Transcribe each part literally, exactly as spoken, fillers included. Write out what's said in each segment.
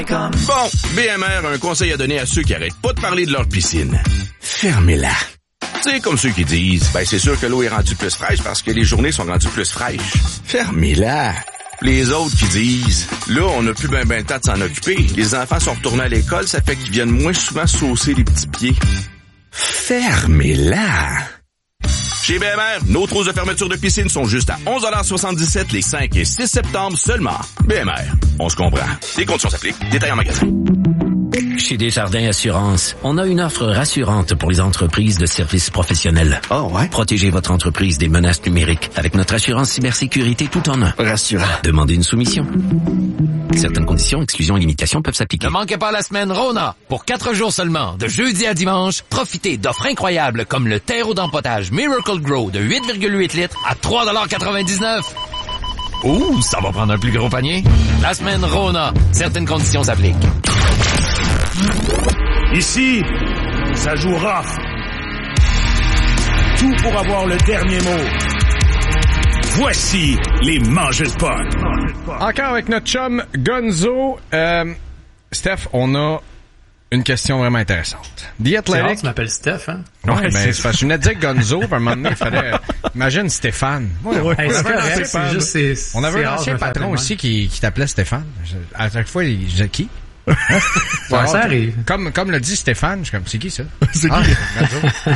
Bon, B M R a un conseil à donner à ceux qui arrêtent pas de parler de leur piscine. Fermez-la. Tu sais, comme ceux qui disent, ben c'est sûr que l'eau est rendue plus fraîche parce que les journées sont rendues plus fraîches. Fermez-la. Les autres qui disent, là, on n'a plus ben ben le temps de s'en occuper. Les enfants sont retournés à l'école, ça fait qu'ils viennent moins souvent saucer les petits pieds. Fermez-la. Chez B M R, nos trousses de fermeture de piscine sont juste à onze dollars soixante-dix-sept les cinq et six septembre seulement. B M R, on se comprend. Les conditions s'appliquent. Détails en magasin. Chez Desjardins Assurance, on a une offre rassurante pour les entreprises de services professionnels. Oh ouais? Protégez votre entreprise des menaces numériques avec notre assurance cybersécurité tout en un. Rassurant. Demandez une soumission. Certaines conditions, exclusions et limitations peuvent s'appliquer. Ne manquez pas la semaine Rona. Pour quatre jours seulement, de jeudi à dimanche, profitez d'offres incroyables comme le terreau d'empotage Miracle Grow de huit virgule huit litres à trois dollars quatre-vingt-dix-neuf. Ouh, ça va prendre un plus gros panier. La semaine Rona. Certaines conditions s'appliquent. Ici, ça joue rough. Tout pour avoir le dernier mot. Voici les mangeurs de pot. Encore avec notre chum Gonzo. Euh, Steph, on a une question vraiment intéressante. The Athletic... Tu m'appelles Steph, hein? Ouais, ouais ben, c'est, c'est parce que je venais de dire Gonzo, puis à un moment donné, il fallait... Imagine Stéphane. Ouais, ouais, on, c'est avait correct, c'est juste, c'est, on avait c'est un ancien patron aussi qui, qui t'appelait Stéphane. Je, à chaque fois, il disait qui? Ouais, ça arrive. Comme, comme le dit Stéphane, je suis comme, c'est qui ça? C'est ah, qui?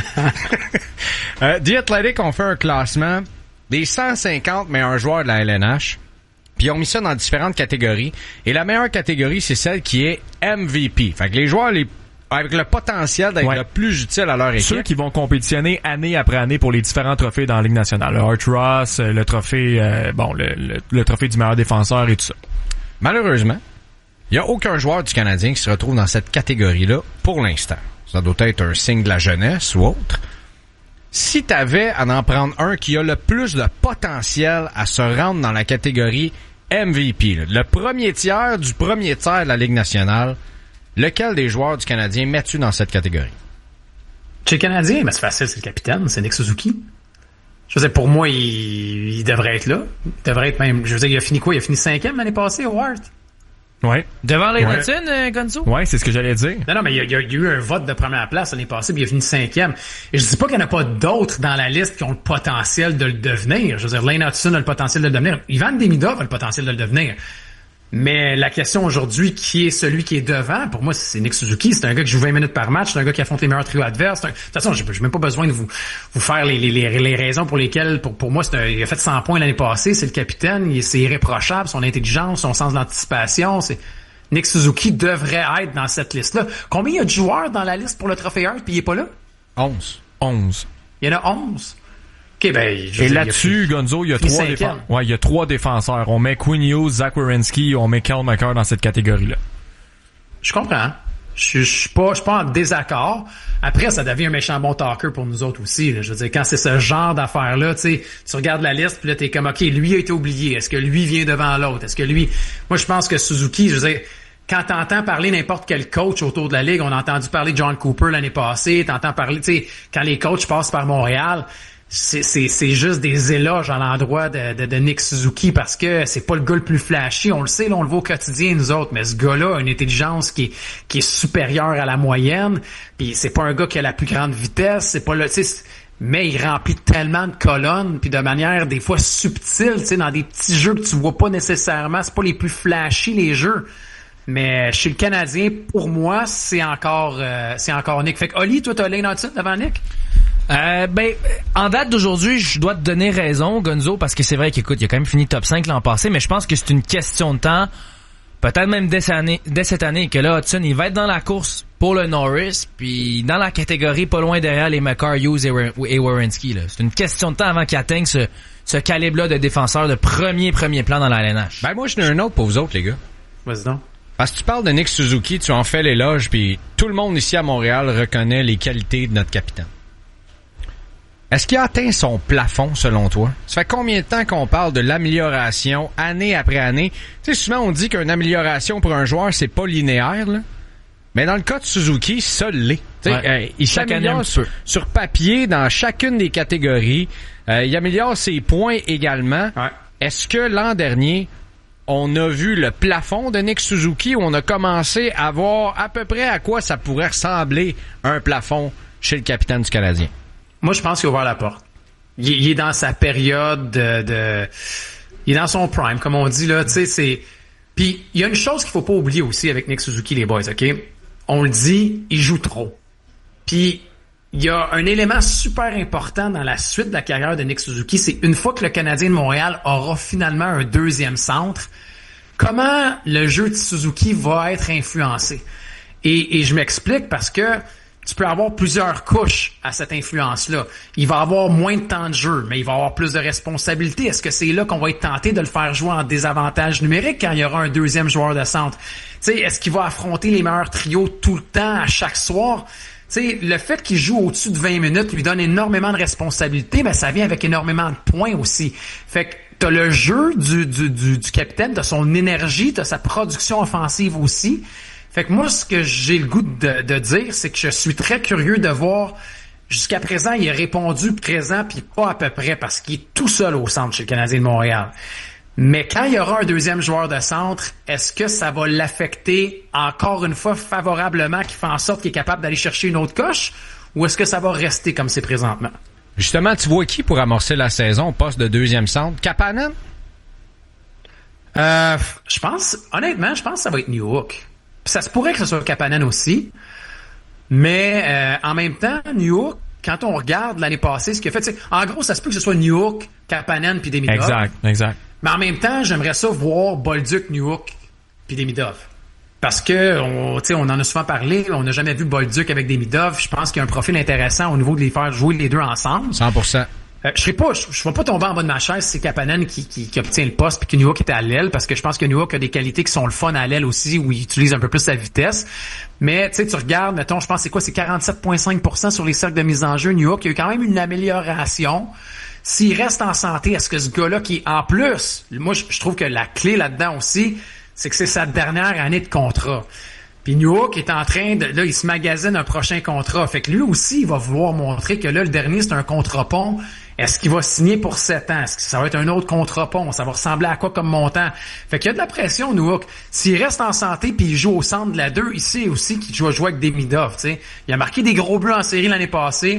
euh, The Athletic ont fait un classement des cent cinquante meilleurs joueurs de la L N H. Puis ils ont mis ça dans différentes catégories. Et la meilleure catégorie, c'est celle qui est M V P. Fait que les joueurs les, avec le potentiel d'être ouais. le plus utile à leur équipe. Ceux qui vont compétitionner année après année pour les différents trophées dans la Ligue nationale. Le Art Ross, le trophée, euh, bon, le, le, le trophée du meilleur défenseur et tout ça. Malheureusement, il n'y a aucun joueur du Canadien qui se retrouve dans cette catégorie-là pour l'instant. Ça doit être un signe de la jeunesse ou autre. Si tu avais à en prendre un qui a le plus de potentiel à se rendre dans la catégorie M V P, là, le premier tiers du premier tiers de la Ligue nationale, lequel des joueurs du Canadien mets-tu dans cette catégorie? Chez le Canadien, ben c'est facile, c'est le capitaine, c'est Nick Suzuki. Je veux dire, pour moi, il, il devrait être là. Il devrait être même... Je veux dire, il a fini quoi? Il a fini cinquième l'année passée, Howard? Ouais. Devant les ouais. Hudson, euh, Gonzo? Ouais, c'est ce que j'allais dire. Non, non, mais il y, a, il y a eu un vote de première place l'année passée, puis il a fini cinquième. Et je dis pas qu'il n'y en a pas d'autres dans la liste qui ont le potentiel de le devenir. Je veux dire, Lane Hudson a le potentiel de le devenir. Ivan Demidov a le potentiel de le devenir. Mais la question aujourd'hui, qui est celui qui est devant, pour moi, c'est Nick Suzuki. C'est un gars qui joue vingt minutes par match. C'est un gars qui affronte les meilleurs trios adverses. Un... De toute façon, j'ai, j'ai même pas besoin de vous, vous faire les, les, les, les raisons pour lesquelles, pour, pour moi, c'est un, il a fait cent points l'année passée. C'est le capitaine. Il, c'est irréprochable. Son intelligence, son sens de l'anticipation. C'est... Nick Suzuki devrait être dans cette liste-là. Combien il y a de joueurs dans la liste pour le Trophée Hart puis il est pas là? onze. onze. Il y en a onze. OK, ben... Je Et là-dessus, Gonzo, il y a trois défenseurs. Ouais, il y a trois défenseurs. On met Quinn Hughes, Zach Werenski, on met Cal McCarr dans cette catégorie-là. Je comprends. Je, je suis pas, je suis pas en désaccord. Après, ça devient un méchant bon talker pour nous autres aussi, là. Je veux dire, quand c'est ce genre d'affaires-là, tu sais, tu regardes la liste, puis là, t'es comme, OK, lui a été oublié. Est-ce que lui vient devant l'autre? Est-ce que lui... Moi, je pense que Suzuki, je veux dire, quand t'entends parler n'importe quel coach autour de la Ligue, on a entendu parler de John Cooper l'année passée, t'entends parler, tu sais, quand les coachs passent par Montréal, c'est, c'est, c'est juste des éloges à l'endroit de, de, de Nick Suzuki parce que c'est pas le gars le plus flashy. On le sait, là, on le voit au quotidien, nous autres, mais ce gars-là a une intelligence qui est, qui est supérieure à la moyenne. Puis c'est pas un gars qui a la plus grande vitesse, c'est pas le, tu sais, mais il remplit tellement de colonnes puis de manière des fois subtile, tu sais, dans des petits jeux que tu vois pas nécessairement. C'est pas les plus flashy, les jeux. Mais chez le Canadien, pour moi, c'est encore, euh, c'est encore Nick. Fait que Oli, toi, t'as Lane Hudson devant Nick? Euh, ben, en date d'aujourd'hui, je dois te donner raison, Gonzo, parce que c'est vrai qu'écoute, il a quand même fini top cinq l'an passé, mais je pense que c'est une question de temps, peut-être même dès cette année, dès cette année que là, Hudson, il va être dans la course pour le Norris, puis dans la catégorie pas loin derrière les McCarr, Hughes et Werenski, là. C'est une question de temps avant qu'il atteigne ce, ce calibre-là de défenseur de premier, premier plan dans la L N H. Ben, moi, j'en ai un autre pour vous autres, les gars. Vas-y donc. Parce que tu parles de Nick Suzuki, tu en fais l'éloge, puis tout le monde ici à Montréal reconnaît les qualités de notre capitaine. Est-ce qu'il a atteint son plafond, selon toi? Ça fait combien de temps qu'on parle de l'amélioration, année après année? Tu sais, souvent, on dit qu'une amélioration pour un joueur, c'est pas linéaire, là. Mais dans le cas de Suzuki, ça l'est. Ouais. Euh, il Chaque s'améliore sur, sur papier dans chacune des catégories. Euh, il améliore ses points également. Ouais. Est-ce que l'an dernier, on a vu le plafond de Nick Suzuki, où on a commencé à voir à peu près à quoi ça pourrait ressembler un plafond chez le capitaine du Canadien? Moi, je pense qu'il a ouvert la porte. Il, il est dans sa période de, de... Il est dans son prime, comme on dit, là. Tu sais, c'est... Puis, il y a une chose qu'il faut pas oublier aussi avec Nick Suzuki, les boys, OK? On le dit, il joue trop. Puis, il y a un élément super important dans la suite de la carrière de Nick Suzuki, c'est une fois que le Canadien de Montréal aura finalement un deuxième centre, comment le jeu de Suzuki va être influencé. Et, et je m'explique parce que tu peux avoir plusieurs couches à cette influence-là. Il va avoir moins de temps de jeu, mais il va avoir plus de responsabilités. Est-ce que c'est là qu'on va être tenté de le faire jouer en désavantage numérique quand il y aura un deuxième joueur de centre? Tu sais, est-ce qu'il va affronter les meilleurs trios tout le temps, à chaque soir? Tu sais, le fait qu'il joue au-dessus de vingt minutes lui donne énormément de responsabilités, mais ça vient avec énormément de points aussi. Fait que t'as le jeu du, du, du, du capitaine, t'as son énergie, t'as sa production offensive aussi. Fait que moi, ce que j'ai le goût de, de dire, c'est que je suis très curieux de voir, jusqu'à présent, il a répondu présent puis pas à peu près parce qu'il est tout seul au centre chez le Canadien de Montréal. Mais quand il y aura un deuxième joueur de centre, est-ce que ça va l'affecter encore une fois favorablement, qui fait en sorte qu'il est capable d'aller chercher une autre coche, ou est-ce que ça va rester comme c'est présentement? Justement, tu vois qui pour amorcer la saison au poste de deuxième centre? Kapanen? Euh, je pense, honnêtement, je pense que ça va être Newhook. Ça se pourrait que ce soit Kapanen aussi, mais euh, en même temps, Newhook, quand on regarde l'année passée, ce qu'il a fait, c'est, en gros, ça se peut que ce soit Newhook, Kapanen puis Demidov. Exact, exact. Mais en même temps, j'aimerais ça voir Bolduc, Newhook puis Demidov. Parce que, on, tu sais, on en a souvent parlé, on n'a jamais vu Bolduc avec Demidov. Je pense qu'il y a un profil intéressant au niveau de les faire jouer les deux ensemble. cent pour cent. Euh, je serais pas, je, je vais pas tomber en bas de ma chaise si c'est Kapanen qui, qui, qui obtient le poste puis que Newhook est à l'aile, parce que je pense que Newhook a des qualités qui sont le fun à l'aile aussi, où il utilise un peu plus sa vitesse. Mais, tu sais, tu regardes, mettons, je pense c'est quoi, c'est quarante-sept virgule cinq pour cent sur les cercles de mise en jeu. Newhook, il y a eu quand même une amélioration. S'il reste en santé, est-ce que ce gars-là qui est en plus, moi, je, je trouve que la clé là-dedans aussi, c'est que c'est sa dernière année de contrat. Puis Newhook est en train de... Là, il se magasine un prochain contrat. Fait que lui aussi, il va vouloir montrer que là, le dernier, c'est un contrat pont. Est-ce qu'il va signer pour sept ans? Est-ce que ça va être un autre contrat pont? Ça va ressembler à quoi comme montant? Fait qu'il y a de la pression, Newhook. S'il reste en santé puis il joue au centre de la deux, il sait aussi qu'il doit jouer avec Demidov, tu sais. Il a marqué des gros buts en série l'année passée.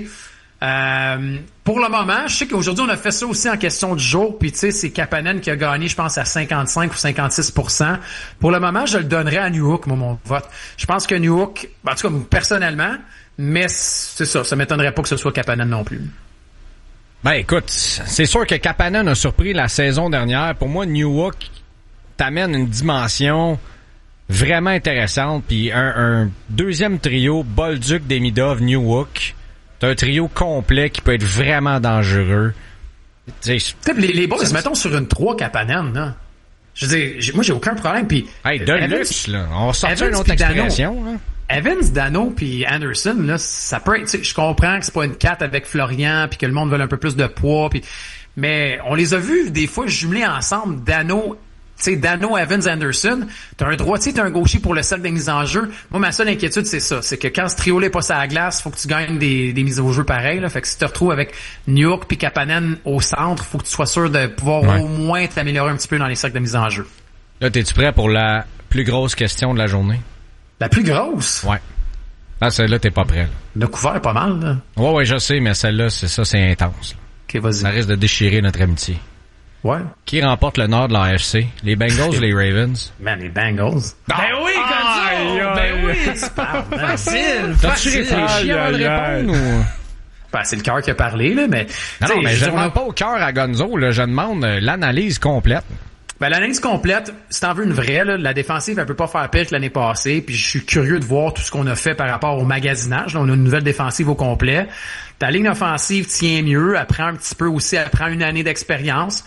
Euh, pour le moment, je sais qu'aujourd'hui, on a fait ça aussi en question du jour, puis tu sais, c'est Kapanen qui a gagné, je pense, à cinquante-cinq ou cinquante-six pour cent. Pour le moment, je le donnerais à Newhook, moi, mon vote. Je pense que Newhook, en tout cas, personnellement, mais c'est ça, ça m'étonnerait pas que ce soit Kapanen non plus. Ben écoute, c'est sûr que Kapanen a surpris la saison dernière. Pour moi, Newhook t'amène une dimension vraiment intéressante, puis un, un deuxième trio, Bolduc, Demidov, Newhook. T'as un trio complet qui peut être vraiment dangereux. T'sais, les, les boys, mettons sur une trois Kapanen, là. Je veux dire, j'ai, moi, j'ai aucun problème. Puis, hey, de Evans, luxe, là. On va sortir Evans une autre expression, Dano. là. Evans, Dano puis Anderson, là, ça peut être, je comprends que c'est pas une quatre avec Florian puis que le monde veut un peu plus de poids, puis, mais on les a vus des fois jumelés ensemble, Dano, tu sais, Dano, Evans, Anderson. T'as un droitier, t'as un gaucher pour le cercle des mises en jeu. Moi, ma seule inquiétude, c'est ça. C'est que quand ce trio-là est pas sur la glace, faut que tu gagnes des, des mises au jeu pareilles, là. Fait que si tu te retrouves avec Newhook puis Kapanen au centre, faut que tu sois sûr de pouvoir ouais. au moins t'améliorer un petit peu dans les cercles de mise en jeu. Là, t'es-tu prêt pour la plus grosse question de la journée? La plus grosse? Ouais. Ah, celle-là, t'es pas prêt, là. On a couvert pas mal, là. Ouais, ouais, je sais, mais celle-là, c'est ça, c'est intense, là. OK, vas-y. Ça risque de déchirer notre amitié. Ouais. Qui remporte le nord de la F C? Les Bengals ou les Ravens? Man, les Bengals. Ben oui, Gonzo! Ben oui, tu parles. Facile, T'as-tu réfléchi avant de répondre ou? Ben, c'est le cœur qui a parlé, là, mais... Non, non, mais je demande pas au cœur à Gonzo, là. Je demande euh, l'analyse complète. Ben, l'analyse complète, si t'en veux une vraie, là, la défensive, elle peut pas faire pire que l'année passée, puis je suis curieux de voir tout ce qu'on a fait par rapport au magasinage. Là, on a une nouvelle défensive au complet. Ta ligne offensive tient mieux, elle prend un petit peu aussi, elle prend une année d'expérience.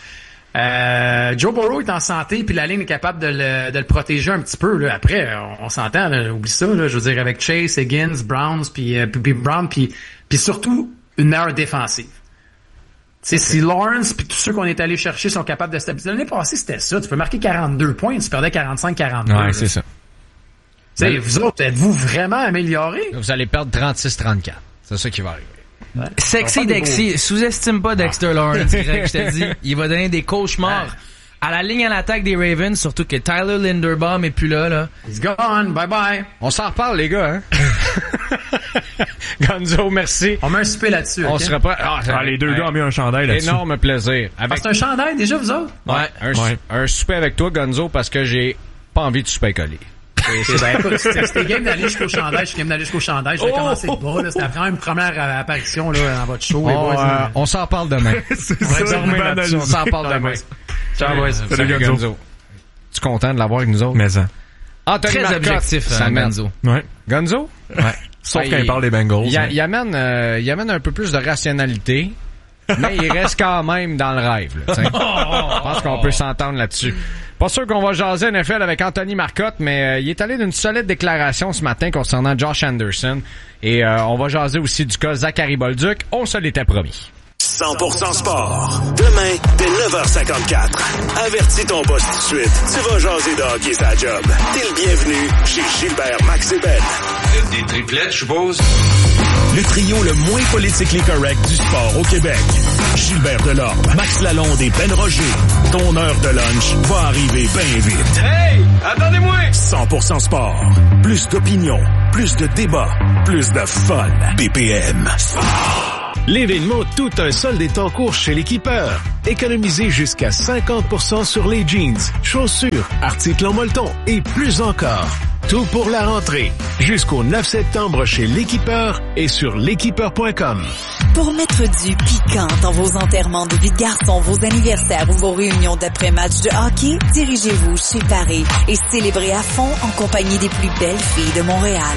Euh, Joe Burrow est en santé, puis la ligne est capable de le, de le protéger un petit peu. Là. Après, on, on s'entend, là, oublie ça, là, je veux dire, avec Chase, Higgins, Browns, puis, euh, puis Brown, puis, puis surtout une meilleure défensive. Okay. Si Lawrence puis tous ceux qu'on est allé chercher sont capables de stabiliser. L'année passée, c'était ça. Tu peux marquer quarante-deux points, tu perdais quarante-cinq quarante-deux. Ouais, c'est ça. Ben, vous autres, êtes-vous vraiment améliorés? Vous allez perdre trente-six trente-quatre. C'est ça qui va arriver. Ouais. Sexy Dexy, sous-estime pas Dexter Lawrence, Greg, je te dis. Il va donner des cauchemars à la ligne à l'attaque des Ravens, surtout que Tyler Linderbaum est plus là, là. He's gone. Bye bye. On s'en reparle, les gars, hein? Gonzo, merci. On met un souper là-dessus. On okay? sera pas. Ah, Ah, les deux ouais. gars ont mis un chandail là-dessus. Énorme plaisir. Ah, Avec c'est un chandail déjà, vous autres? ouais, un, Ouais. un souper avec toi, Gonzo, parce que j'ai pas envie de souper collé. C'est ben, écoute, c'était c'était game d'aller jusqu'au chandail, je suis game d'aller jusqu'au chandail, je vais Oh! commencer de bas, là, c'était vraiment une première euh, apparition, là, dans votre show, les On, boys, euh, là. on s'en parle demain. C'est Ouais, ça, dormez une bonne On analyse. s'en parle Ciao, demain. boys. Ciao, boys. Salut, Salut, Gonzo. Gonzo. Tu es content de l'avoir avec nous autres? Mais ça. Anthony Très Marcotte, objectif, ça euh, mène. Gonzo. Ouais. Gonzo? Ouais. Sauf Ouais, quand il il- parle des Bengals. Il, hein. il amène, euh, il amène un peu plus de rationalité, mais il reste quand même dans le rêve. Là, t'sais. Je pense qu'on peut s'entendre là-dessus. Pas sûr qu'on va jaser N F L avec Anthony Marcotte, mais euh, il est allé d'une solide déclaration ce matin concernant Josh Anderson. Et euh, on va jaser aussi du cas Zachary Bolduc. On se l'était promis. cent pour cent sport. Demain, dès neuf heures cinquante-quatre. Avertis ton boss tout de suite. Tu vas jaser de hockey sa job. T'es le bienvenu chez Gilbert Max et Ben. Des triplettes, je suppose? Le trio le moins politically correct du sport au Québec. Gilbert Delorme, Max Lalonde et Ben Roger. Ton heure de lunch va arriver bien vite. Hey! Attendez-moi! cent pour cent sport. Plus d'opinion, plus de débats, plus de fun. B P M. L'événement Tout un solde est en cours chez l'Équipeur. Économisez jusqu'à cinquante pour cent sur les jeans, chaussures, articles en molleton et plus encore. Tout pour la rentrée. Jusqu'au neuf septembre chez l'Équipeur et sur l'équipeur point com. Pour mettre du piquant dans vos enterrements de vie de garçon, vos anniversaires ou vos réunions d'après-match de hockey, dirigez-vous chez Paris et célébrez à fond en compagnie des plus belles filles de Montréal.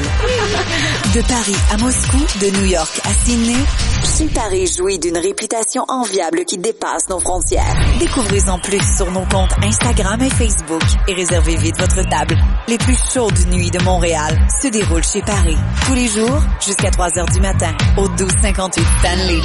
De Paris à Moscou, de New York à Sydney, chez Paris jouit d'une réputation enviable qui dépasse nos frontières. Découvrez-en plus sur nos comptes Instagram et Facebook et réservez vite votre table. Les plus chaudes nuits de Montréal se déroulent chez Paris. Tous les jours, jusqu'à trois heures du matin, au douze cinquante-huit Stanley.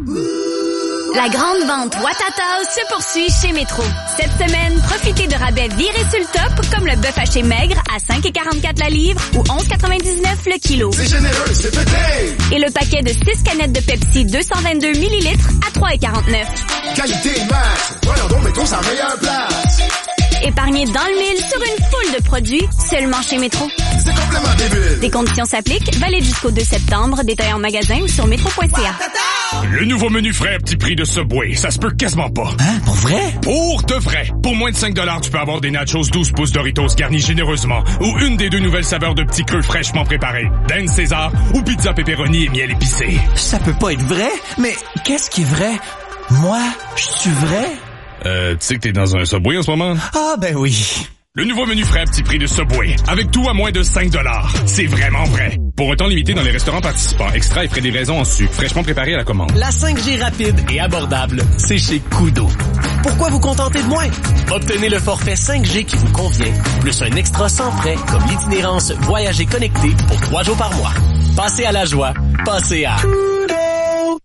La grande vente Watatao se poursuit chez Métro. Cette semaine, profitez de rabais virés sur le top, comme le bœuf haché maigre à cinq virgule quarante-quatre la livre ou onze virgule quatre-vingt-dix-neuf le kilo. C'est généreux, c'est pété! Et le paquet de six canettes de Pepsi deux cent vingt-deux millilitres à trois virgule quarante-neuf. Qualité max! Voyons donc, Métro, c'est la meilleure place! Épargnez dans le mille sur une foule de produits seulement chez Métro. C'est complètement débile! Des conditions s'appliquent, valide jusqu'au deux septembre, détail en magasin ou sur métro point c a. Le nouveau menu frais à petit prix de Subway, ça se peut quasiment pas. Hein? Pour vrai? Pour de vrai. Pour moins de cinq dollars, tu peux avoir des nachos douze pouces Doritos garnis généreusement ou une des deux nouvelles saveurs de petits creux fraîchement préparés. Dan César ou pizza pepperoni et miel épicé. Ça peut pas être vrai? Mais qu'est-ce qui est vrai? Moi, je suis vrai? Euh, tu sais que t'es dans un Subway en ce moment? Ah, ben oui. Le nouveau menu frais à petit prix de Subway. Avec tout à moins de cinq dollars. C'est vraiment vrai. Pour un temps limité dans les restaurants participants. Extra et frais de livraison en sucre. Fraîchement préparé à la commande. La cinq G rapide et abordable, c'est chez Kudo. Pourquoi vous contenter de moins? Obtenez le forfait cinq G qui vous convient, plus un extra sans frais, comme l'itinérance Voyager connecté pour trois jours par mois. Passez à la joie. Passez à Kudo.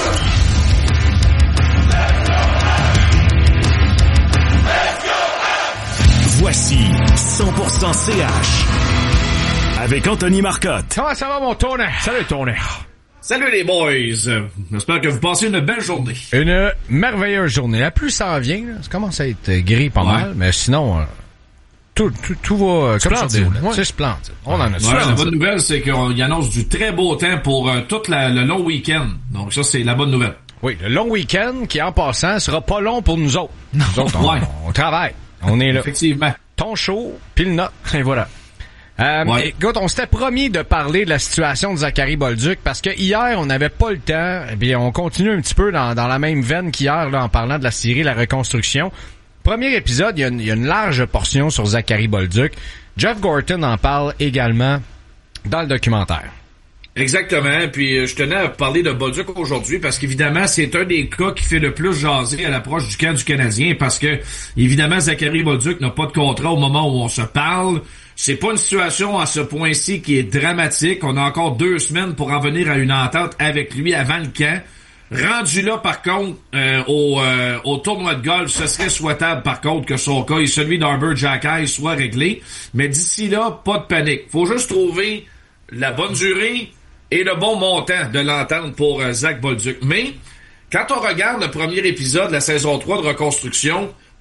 Voici cent pour cent C H. Avec Anthony Marcotte. Comment ça va, mon tonnerre? Salut, tonnerre. Salut les boys! J'espère que vous passez une belle journée. Une merveilleuse journée. La pluie s'en vient. Là. Ça commence à être gris pas Ouais. mal, mais sinon, euh, tout, tout, tout va euh, comme ça. Splendide. Ouais. C'est splendide. On en a Ouais, ça. la bonne nouvelle, c'est qu'il annonce du très beau temps pour euh, tout la, le long week-end. Donc ça, c'est la bonne nouvelle. Oui, le long week-end qui, en passant, sera pas long pour nous autres. Nous autres, on, Ouais. on travaille. On est là. Effectivement. Ton show, pis le nôtre. Et voilà. Euh, Ouais. Écoute, on s'était promis de parler de la situation de Zachary Bolduc parce que hier, on n'avait pas le temps. Et bien, on continue un petit peu dans, dans la même veine qu'hier là, en parlant de la série La Reconstruction. Premier épisode, il y a une, il y a une large portion sur Zachary Bolduc. Jeff Gorton en parle également dans le documentaire. Exactement. Puis euh, je tenais à parler de Bolduc aujourd'hui parce qu'évidemment, c'est un des cas qui fait le plus jaser à l'approche du camp du Canadien parce que, évidemment, Zachary Bolduc n'a pas de contrat au moment où on se parle. C'est pas une situation à ce point-ci qui est dramatique. On a encore deux semaines pour en venir à une entente avec lui avant le camp. Rendu là, par contre, euh, au, euh, au tournoi de golf, ce serait souhaitable, par contre, que son cas et celui d'Arbor Jackay soit réglé. Mais d'ici là, pas de panique. Faut juste trouver la bonne durée et le bon montant de l'entente pour euh, Zach Bolduc. Mais, quand on regarde le premier épisode de la saison trois de Reconstruction,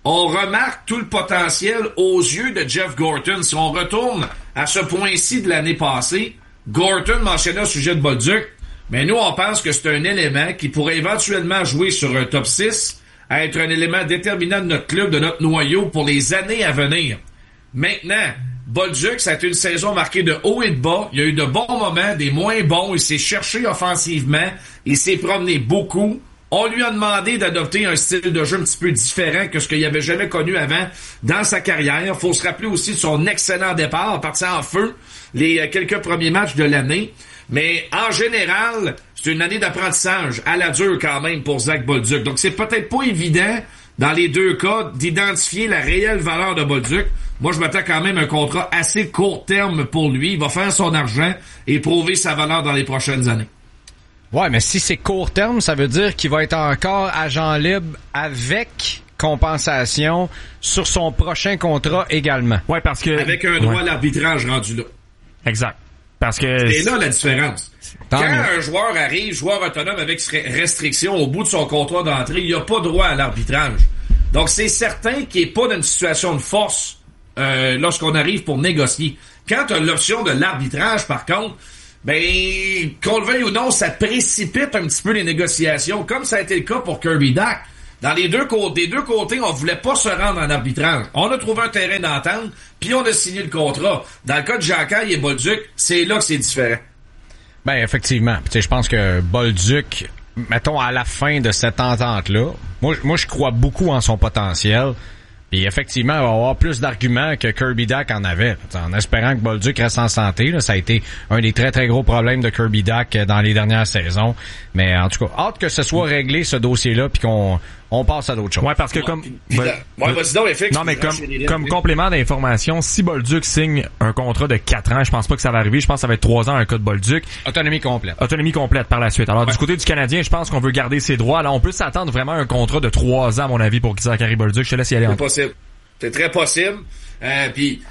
on remarque tout le potentiel aux yeux de Jeff Gorton. Si on retourne à ce point-ci de l'année passée, Gorton mentionnait au sujet de Bolduc, mais nous, on pense que c'est un élément qui pourrait éventuellement jouer sur un top six, à être un élément déterminant de notre club, de notre noyau pour les années à venir. Maintenant, Bolduc, ça a été une saison marquée de haut et de bas. Il y a eu de bons moments, des moins bons. Il s'est cherché offensivement. Il s'est promené beaucoup. On lui a demandé d'adopter un style de jeu un petit peu différent que ce qu'il avait jamais connu avant dans sa carrière. Faut se rappeler aussi de son excellent départ, parti en feu les quelques premiers matchs de l'année. Mais en général, c'est une année d'apprentissage à la dure quand même pour Zach Bolduc. Donc c'est peut-être pas évident dans les deux cas d'identifier la réelle valeur de Bolduc. Moi, je m'attends quand même à un contrat assez court terme pour lui. Il va faire son argent et prouver sa valeur dans les prochaines années. Ouais, mais si c'est court terme, ça veut dire qu'il va être encore agent libre avec compensation sur son prochain contrat également. Ouais, parce que... Avec un droit ouais. à l'arbitrage rendu là. Exact. Parce que... C'est là la différence. Tant Quand mieux. un joueur arrive, joueur autonome avec restriction au bout de son contrat d'entrée, il n'a pas droit à l'arbitrage. Donc, c'est certain qu'il n'est pas dans une situation de force euh, lorsqu'on arrive pour négocier. Quand tu as l'option de l'arbitrage, par contre, ben, qu'on le veuille ou non, ça précipite un petit peu les négociations, comme ça a été le cas pour Kirby Dach. Dans les deux côtés, des deux côtés, on voulait pas se rendre en arbitrage. On a trouvé un terrain d'entente, puis on a signé le contrat. Dans le cas de Jacquet et Bolduc, c'est là que c'est différent. Ben, effectivement. Tu sais, je pense que Bolduc, mettons, à la fin de cette entente-là, moi, moi, je crois beaucoup en son potentiel. Puis effectivement, il va y avoir plus d'arguments que Kirby Dach en avait. En espérant que Bolduc reste en santé, là, ça a été un des très très gros problèmes de Kirby Dach dans les dernières saisons. Mais en tout cas, hâte que ce soit réglé ce dossier-là puis qu'on on passe à d'autres choses. Ouais, parce que comme Ouais, ouais, vas-y donc, F X, non mais puis comme j'enchaînerai comme là. complément d'information, si Bolduc signe un contrat de quatre ans, je pense pas que ça va arriver, je pense que ça va être trois ans un cas de Bolduc. Autonomie complète. Autonomie complète par la suite. Alors Ouais. du côté du Canadien, je pense qu'on veut garder ses droits. Là, on peut s'attendre vraiment à un contrat de trois ans à mon avis pour Zachary Bolduc. Je te laisse y aller. C'est en possible. C'est très possible. Euh, puis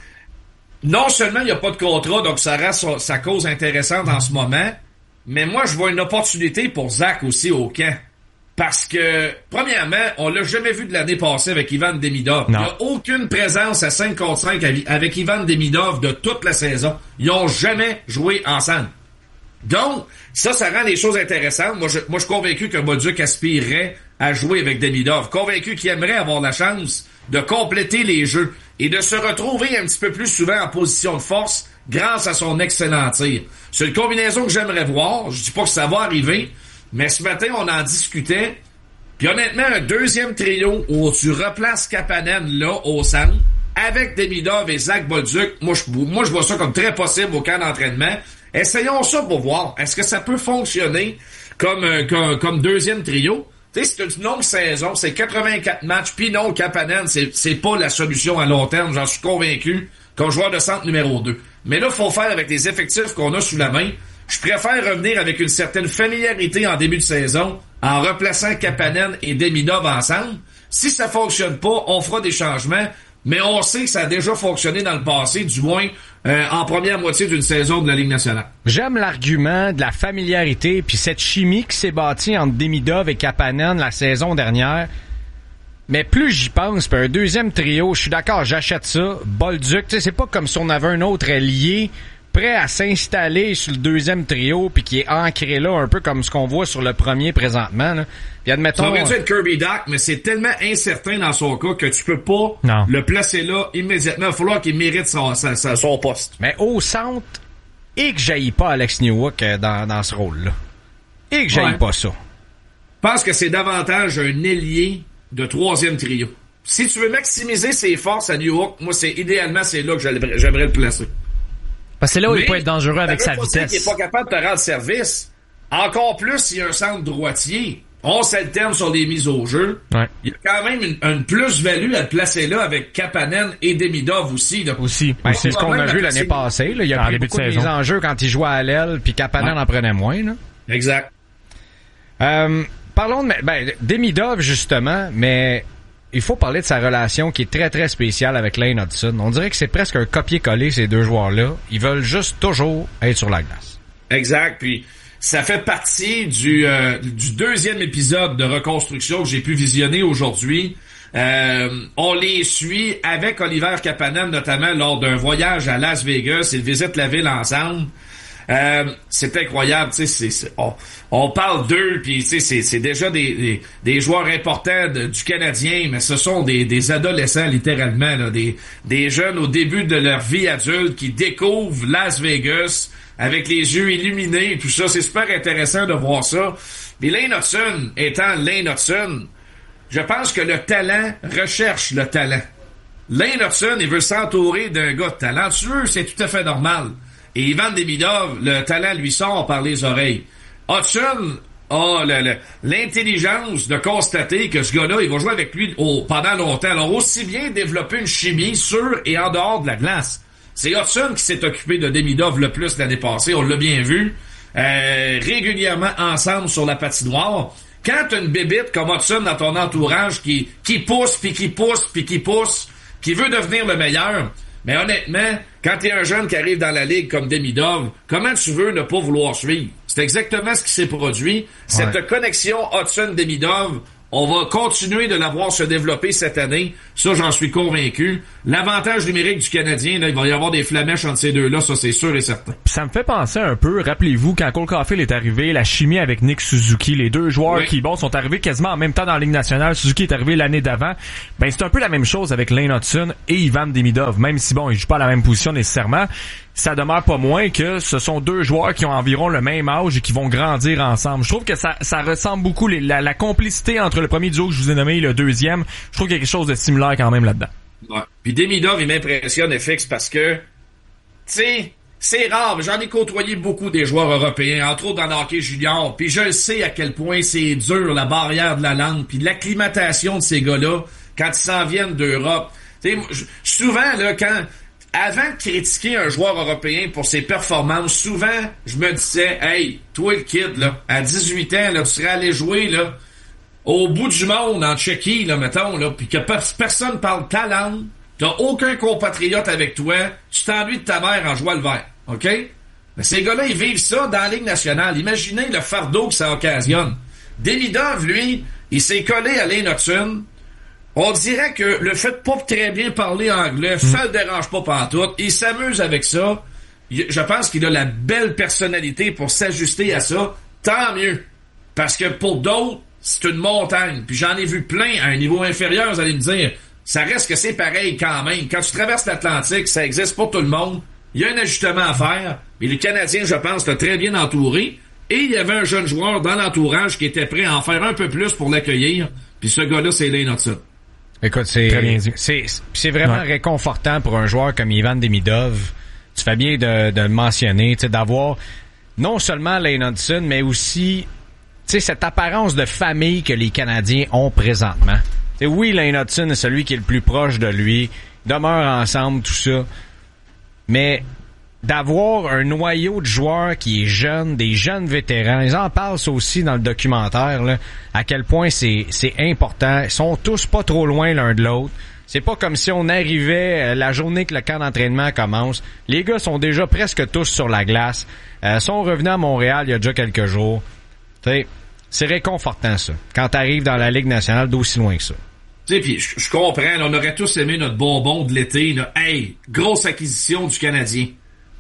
non seulement il n'y a pas de contrat, donc ça reste sa, sa cause intéressante en ce moment, mais moi je vois une opportunité pour Zach aussi au camp. Parce que, premièrement, on l'a jamais vu de l'année passée avec Ivan Demidov. Il n'y a aucune présence à cinq contre cinq avec Ivan Demidov de toute la saison. Ils ont jamais joué ensemble. Donc, ça, ça rend les choses intéressantes. Moi, je, moi, je suis convaincu que Bolduc aspirerait à jouer avec Demidov. Convaincu qu'il aimerait avoir la chance de compléter les jeux et de se retrouver un petit peu plus souvent en position de force grâce à son excellent tir. C'est une combinaison que j'aimerais voir. Je dis pas que ça va arriver, mais ce matin, on en discutait. Puis honnêtement, un deuxième trio où tu replaces Kapanen là, au centre, avec Demidov et Zach Bolduc, moi je, moi, je vois ça comme très possible au camp d'entraînement. Essayons ça pour voir. Est-ce que ça peut fonctionner comme, euh, comme, comme deuxième trio? Tu sais, c'est une longue saison, c'est quatre-vingt-quatre matchs, puis non, Kapanen, c'est, c'est pas la solution à long terme, j'en suis convaincu, comme joueur de centre numéro deux. Mais là, il faut faire avec les effectifs qu'on a sous la main. Je préfère revenir avec une certaine familiarité en début de saison, en replaçant Kapanen et Demidov ensemble. Si ça fonctionne pas, on fera des changements, mais on sait que ça a déjà fonctionné dans le passé, du moins euh, en première moitié d'une saison de la Ligue nationale. J'aime l'argument de la familiarité puis cette chimie qui s'est bâtie entre Demidov et Kapanen la saison dernière. Mais plus j'y pense, puis un deuxième trio, je suis d'accord, j'achète ça. Bolduc, tu sais, c'est pas comme si on avait un autre allié prêt à s'installer sur le deuxième trio puis qui est ancré là, un peu comme ce qu'on voit sur le premier présentement. Là. Puis admettons, ça aurait dû être Kirby Dach, mais c'est tellement incertain dans son cas que tu peux pas non. le placer là immédiatement. Il va falloir qu'il mérite son, son, son poste. Mais au centre, et que j'aille pas Alex Newhook dans, dans ce rôle-là. Et que j'aille ouais. pas ça. Je pense que c'est davantage un ailier de troisième trio. Si tu veux maximiser ses forces à Newhook, moi, c'est idéalement, c'est là que j'aimerais, j'aimerais le placer. Parce que c'est là où mais, il peut être dangereux avec sa vitesse. Il est pas capable de te rendre service. Encore plus s'il y a un centre droitier. On s'alterne sur les mises au jeu. Ouais. Il y a quand même une, une plus-value à te placer là avec Kapanen et Demidov aussi. Là. Aussi. Ben, c'est ce qu'on a vu l'année passée. Là. Il y a pris beaucoup de mises en jeu quand il jouait à l'aile, puis Kapanen ouais. en prenait moins. Là. Exact. Euh, parlons de ben, Demidov, justement, mais il faut parler de sa relation qui est très, très spéciale avec Lane Hudson. On dirait que c'est presque un copier-coller, ces deux joueurs-là. Ils veulent juste toujours être sur la glace. Exact. Puis ça fait partie du, euh, du deuxième épisode de reconstruction que j'ai pu visionner aujourd'hui. Euh, on les suit avec Oliver Kapanen, notamment lors d'un voyage à Las Vegas. Ils visitent la ville ensemble. Euh, c'est incroyable, tu sais, c'est, c'est, on, on parle d'eux, puis tu sais, c'est, c'est déjà des, des, des joueurs importants de, du Canadien, mais ce sont des, des adolescents littéralement, là, des, des jeunes au début de leur vie adulte qui découvrent Las Vegas avec les yeux illuminés, tout ça, c'est super intéressant de voir ça. Puis Lane Hutson, étant Lane Hutson, je pense que le talent recherche le talent. Lane Hutson, il veut s'entourer d'un gars talentueux, c'est tout à fait normal. Et Ivan Demidov, le talent lui sort par les oreilles. Hutson a le, le, l'intelligence de constater que ce gars-là, il va jouer avec lui au, pendant longtemps. Alors, aussi bien développer une chimie sur et en dehors de la glace. C'est Hutson qui s'est occupé de Demidov le plus l'année passée, on l'a bien vu. Euh, régulièrement ensemble sur la patinoire. Quand t'as une bébite comme Hutson dans ton entourage qui, qui pousse, puis qui pousse, puis qui pousse, qui veut devenir le meilleur... Mais honnêtement, quand t'es un jeune qui arrive dans la ligue comme Demidov, comment tu veux ne pas vouloir suivre? C'est exactement ce qui s'est produit. Cette ouais. connexion Hutson-Demidov, on va continuer de la voir se développer cette année. Ça, j'en suis convaincu. L'avantage numérique du Canadien, là, il va y avoir des flamèches entre ces deux-là, ça c'est sûr et certain. Ça me fait penser un peu, rappelez-vous, quand Cole Caufield est arrivé, la chimie avec Nick Suzuki, les deux joueurs oui. qui, bon, sont arrivés quasiment en même temps dans la Ligue nationale. Suzuki est arrivé l'année d'avant. Ben, c'est un peu la même chose avec Lane Hutson et Ivan Demidov. Même si, bon, ils jouent pas à la même position nécessairement, ça demeure pas moins que ce sont deux joueurs qui ont environ le même âge et qui vont grandir ensemble. Je trouve que ça, ça ressemble beaucoup, les, la, la complicité entre le premier duo que je vous ai nommé et le deuxième. Je trouve qu'il y a quelque chose de similaire quand même là-dedans. Ouais. Puis Demidov, il m'impressionne, F X, parce que, tu sais, c'est rare, mais j'en ai côtoyé beaucoup des joueurs européens, entre autres dans le hockey junior, puis je sais à quel point c'est dur, la barrière de la langue, puis l'acclimatation de ces gars-là, quand ils s'en viennent d'Europe. Tu sais, souvent, là, quand... Avant de critiquer un joueur européen pour ses performances, souvent, je me disais, hey, toi le kid, là, à dix-huit ans, là, tu serais allé jouer, là, au bout du monde, en Tchéquie, là, mettons, là, pis que personne parle ta langue, t'as aucun compatriote avec toi, tu t'ennuies de ta mère en jouant le vert, OK? Mais ces gars-là, ils vivent ça dans la Ligue nationale. Imaginez le fardeau que ça occasionne. Demidov, lui, il s'est collé à Lane Hutson. On dirait que le fait de pas très bien parler anglais, mmh. ça le dérange pas pantoute. Il s'amuse avec ça. Je pense qu'il a la belle personnalité pour s'ajuster à ça. Tant mieux. Parce que pour d'autres, c'est une montagne. Puis j'en ai vu plein à un niveau inférieur, vous allez me dire, ça reste que c'est pareil quand même. Quand tu traverses l'Atlantique, ça existe pour tout le monde. Il y a un ajustement à faire. Mais le Canadien, je pense, l'a très bien entouré. Et il y avait un jeune joueur dans l'entourage qui était prêt à en faire un peu plus pour l'accueillir. Puis ce gars-là, c'est Lane Hutson. Écoute, c'est, c'est, c'est vraiment ouais. réconfortant pour un joueur comme Ivan Demidov. Tu fais bien de, de le mentionner, tu sais, d'avoir non seulement Lane Hutson, mais aussi, tu sais, cette apparence de famille que les Canadiens ont présentement. Tu sais, oui, Lane Hutson est celui qui est le plus proche de lui, demeure ensemble, tout ça. Mais d'avoir un noyau de joueurs qui est jeune, des jeunes vétérans, ils en parlent aussi dans le documentaire, là, à quel point c'est, c'est important. Ils sont tous pas trop loin l'un de l'autre. C'est pas comme si on arrivait la journée que le camp d'entraînement commence. Les gars sont déjà presque tous sur la glace. Euh, sont revenus à Montréal il y a déjà quelques jours. Tu sais, c'est réconfortant, ça, quand t'arrives dans la Ligue nationale d'aussi loin que ça. Tu sais, puis je comprends, là, on aurait tous aimé notre bonbon de l'été, là. Hey, grosse acquisition du Canadien.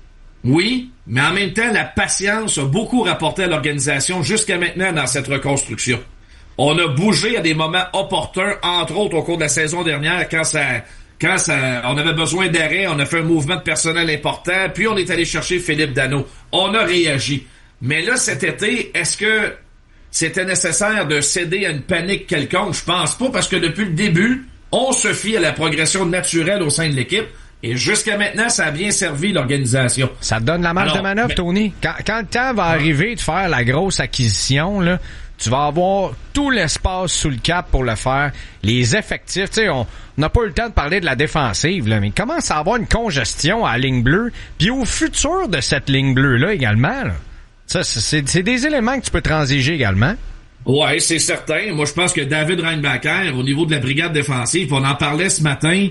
Oui, mais en même temps, la patience a beaucoup rapporté à l'organisation jusqu'à maintenant dans cette reconstruction. On a bougé à des moments opportuns, entre autres au cours de la saison dernière, quand ça, quand ça, on avait besoin d'arrêt, on a fait un mouvement de personnel important, puis on est allé chercher Philippe Danault. On a réagi. Mais là, cet été, est-ce que c'était nécessaire de céder à une panique quelconque? Je pense pas, parce que depuis le début, on se fie à la progression naturelle au sein de l'équipe. Et jusqu'à maintenant, ça a bien servi l'organisation. Ça te donne la marge Alors, de manœuvre, mais... Tony. Quand, quand le temps va arriver de faire la grosse acquisition, là, tu vas avoir tout l'espace sous le cap pour le faire. Les effectifs, tu sais, on n'a pas eu le temps de parler de la défensive, là, mais il commence à avoir une congestion à la ligne bleue, puis au futur de cette ligne bleue-là également. Là. Ça, c'est, c'est des éléments que tu peux transiger également. Ouais, c'est certain. Moi, je pense que David Reinbacher, au niveau de la brigade défensive, on en parlait ce matin.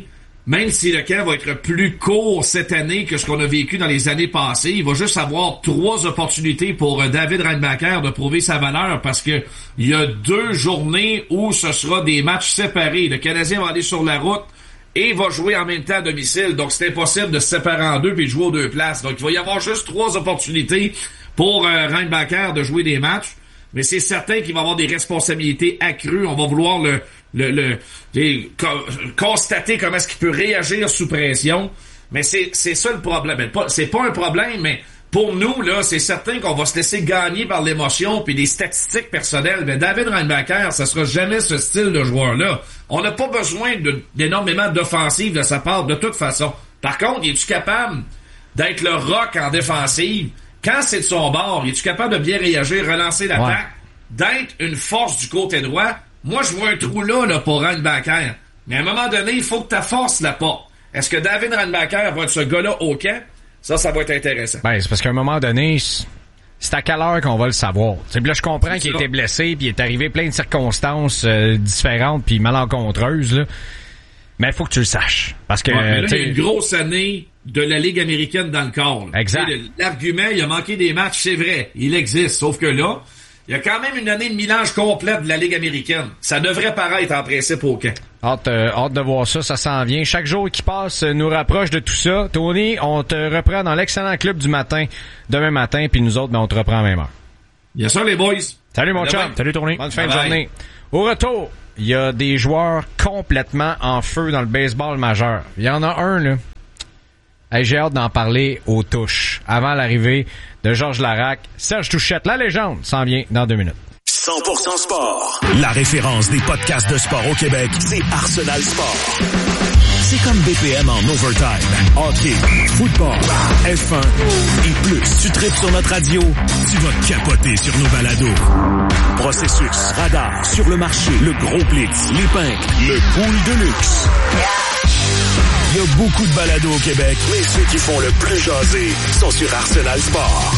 même si le camp va être plus court cette année que ce qu'on a vécu dans les années passées, il va juste avoir trois opportunités pour David Reinbacher de prouver sa valeur parce que il y a deux journées où ce sera des matchs séparés. Le Canadien va aller sur la route et va jouer en même temps à domicile. Donc, c'est impossible de se séparer en deux puis de jouer aux deux places. Donc, il va y avoir juste trois opportunités pour euh, Reinbacher de jouer des matchs. Mais c'est certain qu'il va avoir des responsabilités accrues. On va vouloir le, le, le, le co- constater comment est-ce qu'il peut réagir sous pression. Mais c'est, c'est ça le problème. Ben, pas, c'est pas un problème, mais pour nous, là, c'est certain qu'on va se laisser gagner par l'émotion puis des statistiques personnelles. Mais David Reinbacher, ça sera jamais ce style de joueur-là. On n'a pas besoin de, d'énormément d'offensive de sa part, de toute façon. Par contre, es-tu capable d'être le rock en défensive? Quand c'est de son bord, es-tu capable de bien réagir, relancer l'attaque, ouais. d'être une force du côté droit? Moi, je vois un trou là, là pour Reinbacher. Mais à un moment donné, il faut que ta force la porte. Est-ce que David Reinbacher va être ce gars-là au camp? Ça, ça va être intéressant. Ben, c'est parce qu'à un moment donné, c'est à quelle heure qu'on va le savoir. T'sais, là, je comprends c'est qu'il ça. était blessé, puis il est arrivé plein de circonstances euh, différentes puis malencontreuses, là. Mais il faut que tu le saches. Parce que, ouais, mais là, il y a une grosse année de la Ligue américaine dans le corps. Là. Exact. T'sais, l'argument, il a manqué des matchs, c'est vrai. Il existe. Sauf que là, il y a quand même une année de mélange complète de la Ligue américaine. Ça devrait paraître en principe au camp. Hâte, euh, hâte de voir ça, ça s'en vient. Chaque jour qui passe nous rapproche de tout ça. Tony, on te reprend dans l'excellent club du matin, demain matin, puis nous autres, ben, on te reprend à même heure. Bien sûr, les boys. Salut mon chum. Salut Tony. Bonne fin bye de bye. journée. Au retour, il y a des joueurs complètement en feu dans le baseball majeur. Il y en a un, là. Hey, j'ai hâte d'en parler aux touches. Avant l'arrivée de Georges Larac, Serge Touchette, la légende, s'en vient dans deux minutes. cent pour cent sport. La référence des podcasts de sport au Québec, c'est Arsenal Sport. C'est comme B P M en overtime, hockey, football, F un et plus. Tu tripes sur notre radio, tu vas capoter sur nos balados. Processus, radar, sur le marché, le gros blitz, l'épingle, le pool de luxe. Il y a beaucoup de balados au Québec, mais ceux qui font le plus jaser sont sur Arsenal Sport.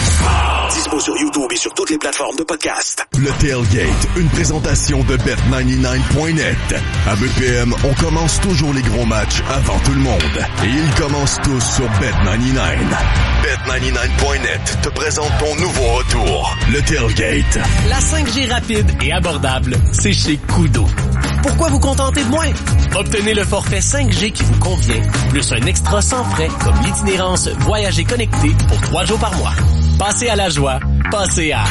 Dispo sur YouTube et sur toutes les plateformes de podcast. Le Tailgate, une présentation de bet quatre-vingt-dix-neuf point net. À B P M, on commence toujours les gros matchs avant tout le monde. Et ils commencent tous sur bet quatre-vingt-dix-neuf. bet quatre-vingt-dix-neuf point net te présente ton nouveau retour, le Tailgate. La cinq G rapide et abordable, c'est chez Koodo. Pourquoi vous contenter de moins? Obtenez le forfait cinq G qui vous convient, plus un extra sans frais comme l'itinérance Voyager connecté pour trois jours par mois. Passez à la joie, passez à...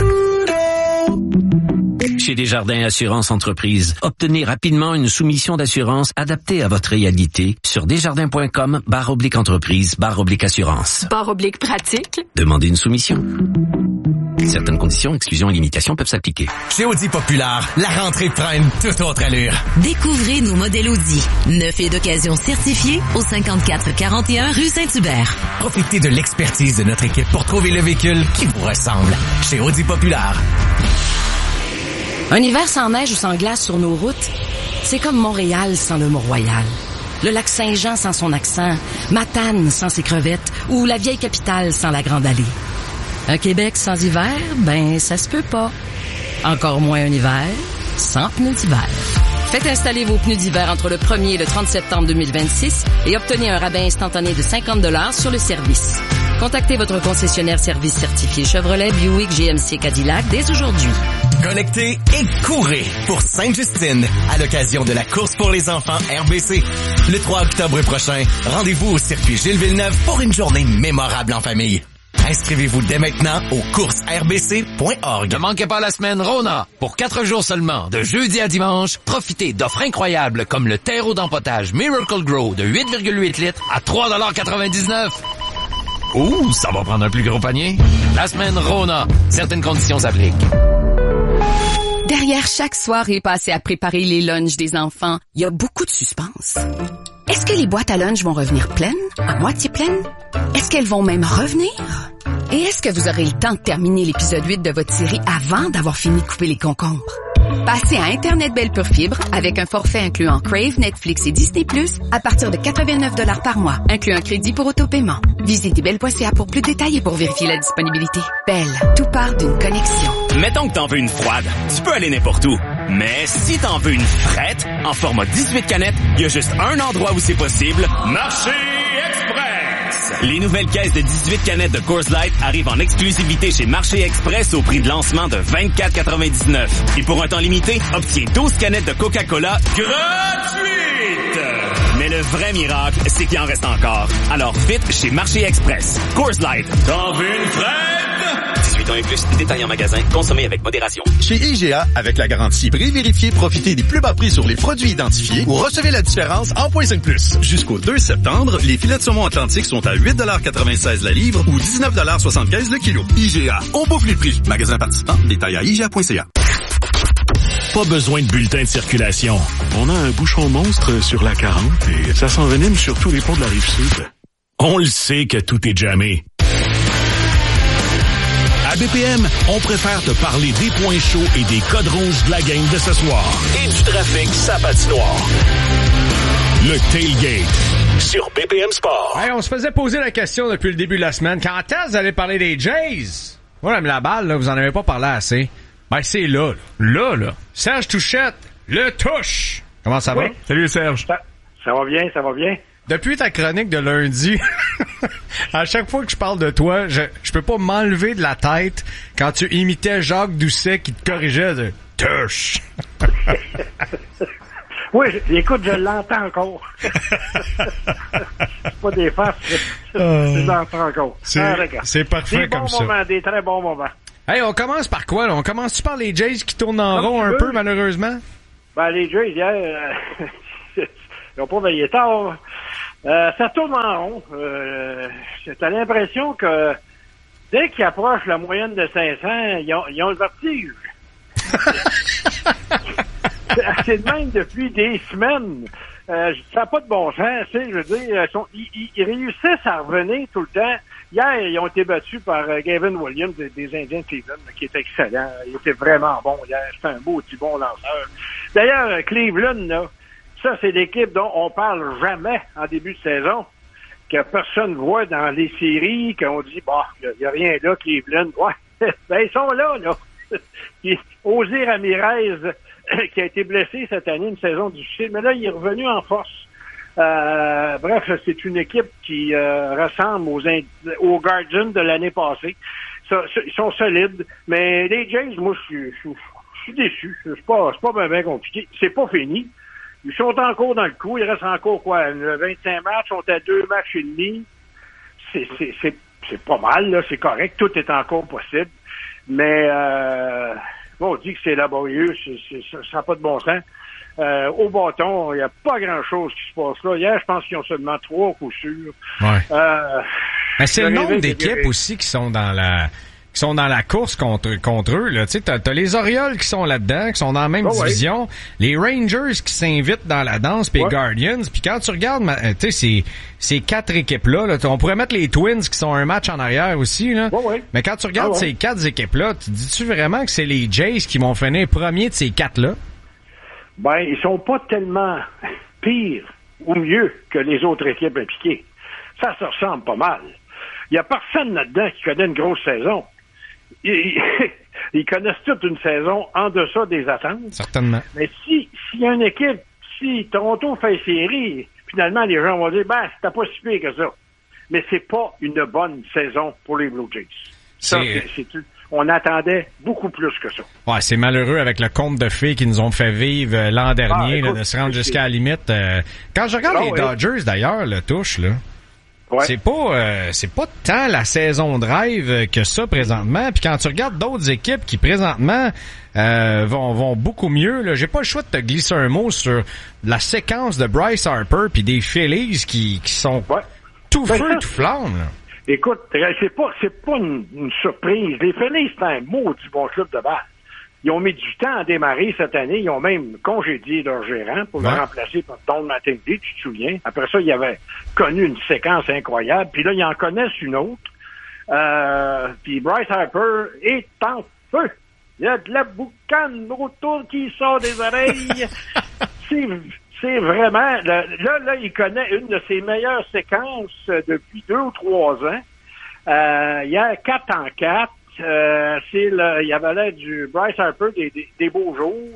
Chez Desjardins Assurance Entreprise, obtenez rapidement une soumission d'assurance adaptée à votre réalité sur desjardins.com barre oblique entreprise barre oblique assurance. Barre oblique pratique. Demandez une soumission. Certaines conditions, exclusions et limitations peuvent s'appliquer. Chez Audi Populaire, la rentrée prend une toute autre allure. Découvrez nos modèles Audi, neuf et d'occasion certifiés au cinquante-quatre quarante et un rue Saint-Hubert. Profitez de l'expertise de notre équipe pour trouver le véhicule qui vous ressemble. Chez Audi Populaire. Un hiver sans neige ou sans glace sur nos routes, c'est comme Montréal sans le Mont-Royal. Le lac Saint-Jean sans son accent, Matane sans ses crevettes ou la vieille capitale sans la Grande Allée. Un Québec sans hiver, ben ça se peut pas. Encore moins un hiver sans pneus d'hiver. Faites installer vos pneus d'hiver entre le premier et le trente septembre deux mille vingt-six et obtenez un rabais instantané de cinquante dollars sur le service. Contactez votre concessionnaire service certifié Chevrolet, Buick, G M C, Cadillac dès aujourd'hui. Connectez et courez pour Sainte-Justine à l'occasion de la course pour les enfants R B C. Le trois octobre prochain, rendez-vous au circuit Gilles Villeneuve pour une journée mémorable en famille. Inscrivez-vous dès maintenant au courses r b c point org. Ne manquez pas la semaine Rona. Pour quatre jours seulement, de jeudi à dimanche, profitez d'offres incroyables comme le terreau d'empotage Miracle Grow de huit virgule huit litres à trois dollars quatre-vingt-dix-neuf. Ouh, ça va prendre un plus gros panier. La semaine Rona. Certaines conditions s'appliquent. Derrière chaque soirée passée à préparer les lunchs des enfants, il y a beaucoup de suspense. Est-ce que les boîtes à lunch vont revenir pleines? À moitié pleines? Est-ce qu'elles vont même revenir? Et est-ce que vous aurez le temps de terminer l'épisode huit de votre série avant d'avoir fini de couper les concombres? Passez à Internet Belle Pure Fibre avec un forfait incluant Crave, Netflix et Disney plus, à partir de quatre-vingt-neuf dollars par mois, inclus un crédit pour autopaiement. Visitez belle point c a pour plus de détails et pour vérifier la disponibilité. Belle, tout part d'une connexion. Mettons que t'en veux une froide. Tu peux aller n'importe où. Mais si t'en veux une frette, en format dix-huit canettes, il y a juste un endroit où c'est possible. Marché Express! Les nouvelles caisses de dix-huit canettes de Coors Light arrivent en exclusivité chez Marché Express au prix de lancement de vingt-quatre quatre-vingt-dix-neuf. Et pour un temps limité, obtiens douze canettes de Coca-Cola gratuites! Mais le vrai miracle, c'est qu'il en reste encore. Alors vite chez Marché Express. Coors Light. T'en veux une frette? dix-huit ans et plus, détail en magasin, consommez avec modération. Chez I G A, avec la garantie prix vérifié, profitez des plus bas prix sur les produits identifiés ou recevez la différence en point cinq plus. Jusqu'au deux septembre, les filets de saumon atlantique sont à huit quatre-vingt-seize la livre ou dix-neuf soixante-quinze le kilo. I G A, on bouffe les prix. Magasin participant, détail à I G A point C A. Pas besoin de bulletin de circulation. On a un bouchon monstre sur la quarante et ça s'envenime sur tous les ponts de la Rive-Sud. On le sait que tout est jammé. À B P M, on préfère te parler des points chauds et des codes rouges de la game de ce soir. Et du trafic sa patinoire. Le Tailgate sur B P M Sport. Hey, on se faisait poser la question depuis le début de la semaine. Quand est-ce que vous allez parler des Jays? Voilà, mais la balle, là, vous en avez pas parlé assez. Ben, c'est là, là. Là, là. Serge Touchette, le touche. Comment ça oui. va? Salut, Serge. Ça, ça va bien, ça va bien. Depuis ta chronique de lundi, à chaque fois que je parle de toi, je, je peux pas m'enlever de la tête quand tu imitais Jacques Doucet qui te corrigeait de « touche ». Oui, écoute, je l'entends encore. C'est pas des farces, je l'entends encore. C'est, ah, c'est parfait des comme bons ça. Moments, des très bons moments. Hey, on commence par quoi, là? On commence-tu par les Jays qui tournent en Comme rond un veux. peu, malheureusement? Ben, les Jays, hier, euh, ils n'ont pas veillé tard. Euh, ça tourne en rond. Euh, t'as l'impression que dès qu'ils approchent la moyenne de cinq cents, ils ont, ils ont le vertige. C'est de même depuis des semaines. Euh, ça n'a pas de bon sens, tu sais, je veux dire, ils, sont, ils, ils réussissent à revenir tout le temps. Hier, ils ont été battus par euh, Gavin Williams des, des Indiens de Cleveland, qui était excellent. Il était vraiment bon hier. C'était un beau petit bon lanceur. D'ailleurs, euh, Cleveland, là, ça, c'est l'équipe dont on parle jamais en début de saison, que personne voit dans les séries, qu'on dit, bah, il n'y a, a rien là, Cleveland. Ouais, ben, ils sont là, là. Ozzy Ramirez, qui a été blessé cette année, une saison difficile, mais là, il est revenu en force. Euh, bref, c'est une équipe qui euh, ressemble aux, Indi- aux Guardians de l'année passée. Ça, ça, ils sont solides, mais les Jays, moi, je suis, je suis déçu. C'est pas, c'est pas bien, bien compliqué. C'est pas fini. Ils sont encore dans le coup. Il reste encore, quoi, vingt-cinq matchs. On est à deux matchs et demi. C'est, c'est, c'est, c'est pas mal, là. C'est correct. Tout est encore possible. Mais, euh, bon, on dit que c'est laborieux. C'est, c'est, ça n'a pas de bon sens. Euh, au bâton, il n'y a pas grand-chose qui se passe là. Hier, je pense qu'ils ont seulement trois coups sûrs. Ouais. Euh, Mais c'est le nombre d'équipes aussi qui sont dans la qui sont dans la course contre contre eux. Là. Tu sais, t'as, t'as les Orioles qui sont là-dedans, qui sont dans la même oh, division. Ouais. Les Rangers qui s'invitent dans la danse, puis ouais. les Guardians. Puis quand tu regardes, tu sais, ces, ces quatre équipes-là, là, on pourrait mettre les Twins qui sont un match en arrière aussi. Là. Ouais, ouais. Mais quand tu regardes ah, ouais. ces quatre équipes-là, tu dis-tu vraiment que c'est les Jays qui vont finir premier de ces quatre-là? Ben, ils sont pas tellement pires ou mieux que les autres équipes impliquées. Ça se ressemble pas mal. Il y a personne là-dedans qui connaît une grosse saison. Ils, ils connaissent toute une saison en deçà des attentes. Certainement. Mais si, s'il y a une équipe, si Toronto fait série, finalement, les gens vont dire, ben, c'était pas si pire que ça. Mais c'est pas une bonne saison pour les Blue Jays. Ça, c'est, c'est, c'est on attendait beaucoup plus que ça. Ouais, c'est malheureux avec le conte de fées qu'ils nous ont fait vivre l'an dernier, ah, écoute, là, de se rendre jusqu'à la limite. Euh, quand je regarde ah, les ouais. Dodgers, d'ailleurs, le touche, là, ouais. c'est pas euh, c'est pas tant la saison de rêve que ça, présentement. Puis quand tu regardes d'autres équipes qui, présentement, euh, vont, vont beaucoup mieux, là, j'ai pas le choix de te glisser un mot sur la séquence de Bryce Harper puis des Phillies qui, qui sont ouais. tout ben, feu, ça, tout flamme, là. Écoute, c'est pas, c'est pas une, une surprise. Les Phillies, c'est un maudit bon club de balle. Ils ont mis du temps à démarrer cette année. Ils ont même congédié leur gérant pour ouais. le remplacer par Don Mattingly, tu te souviens. Après ça, ils avaient connu une séquence incroyable. Puis là, ils en connaissent une autre. Euh, puis Bryce Harper est en feu. Il y a de la boucane autour qui sort des oreilles. c'est... C'est vraiment, là, là, il connaît une de ses meilleures séquences depuis deux ou trois ans. Euh, il y a quatre en quatre. Euh, c'est le, il y avait l'air du Bryce Harper des, des, des beaux jours.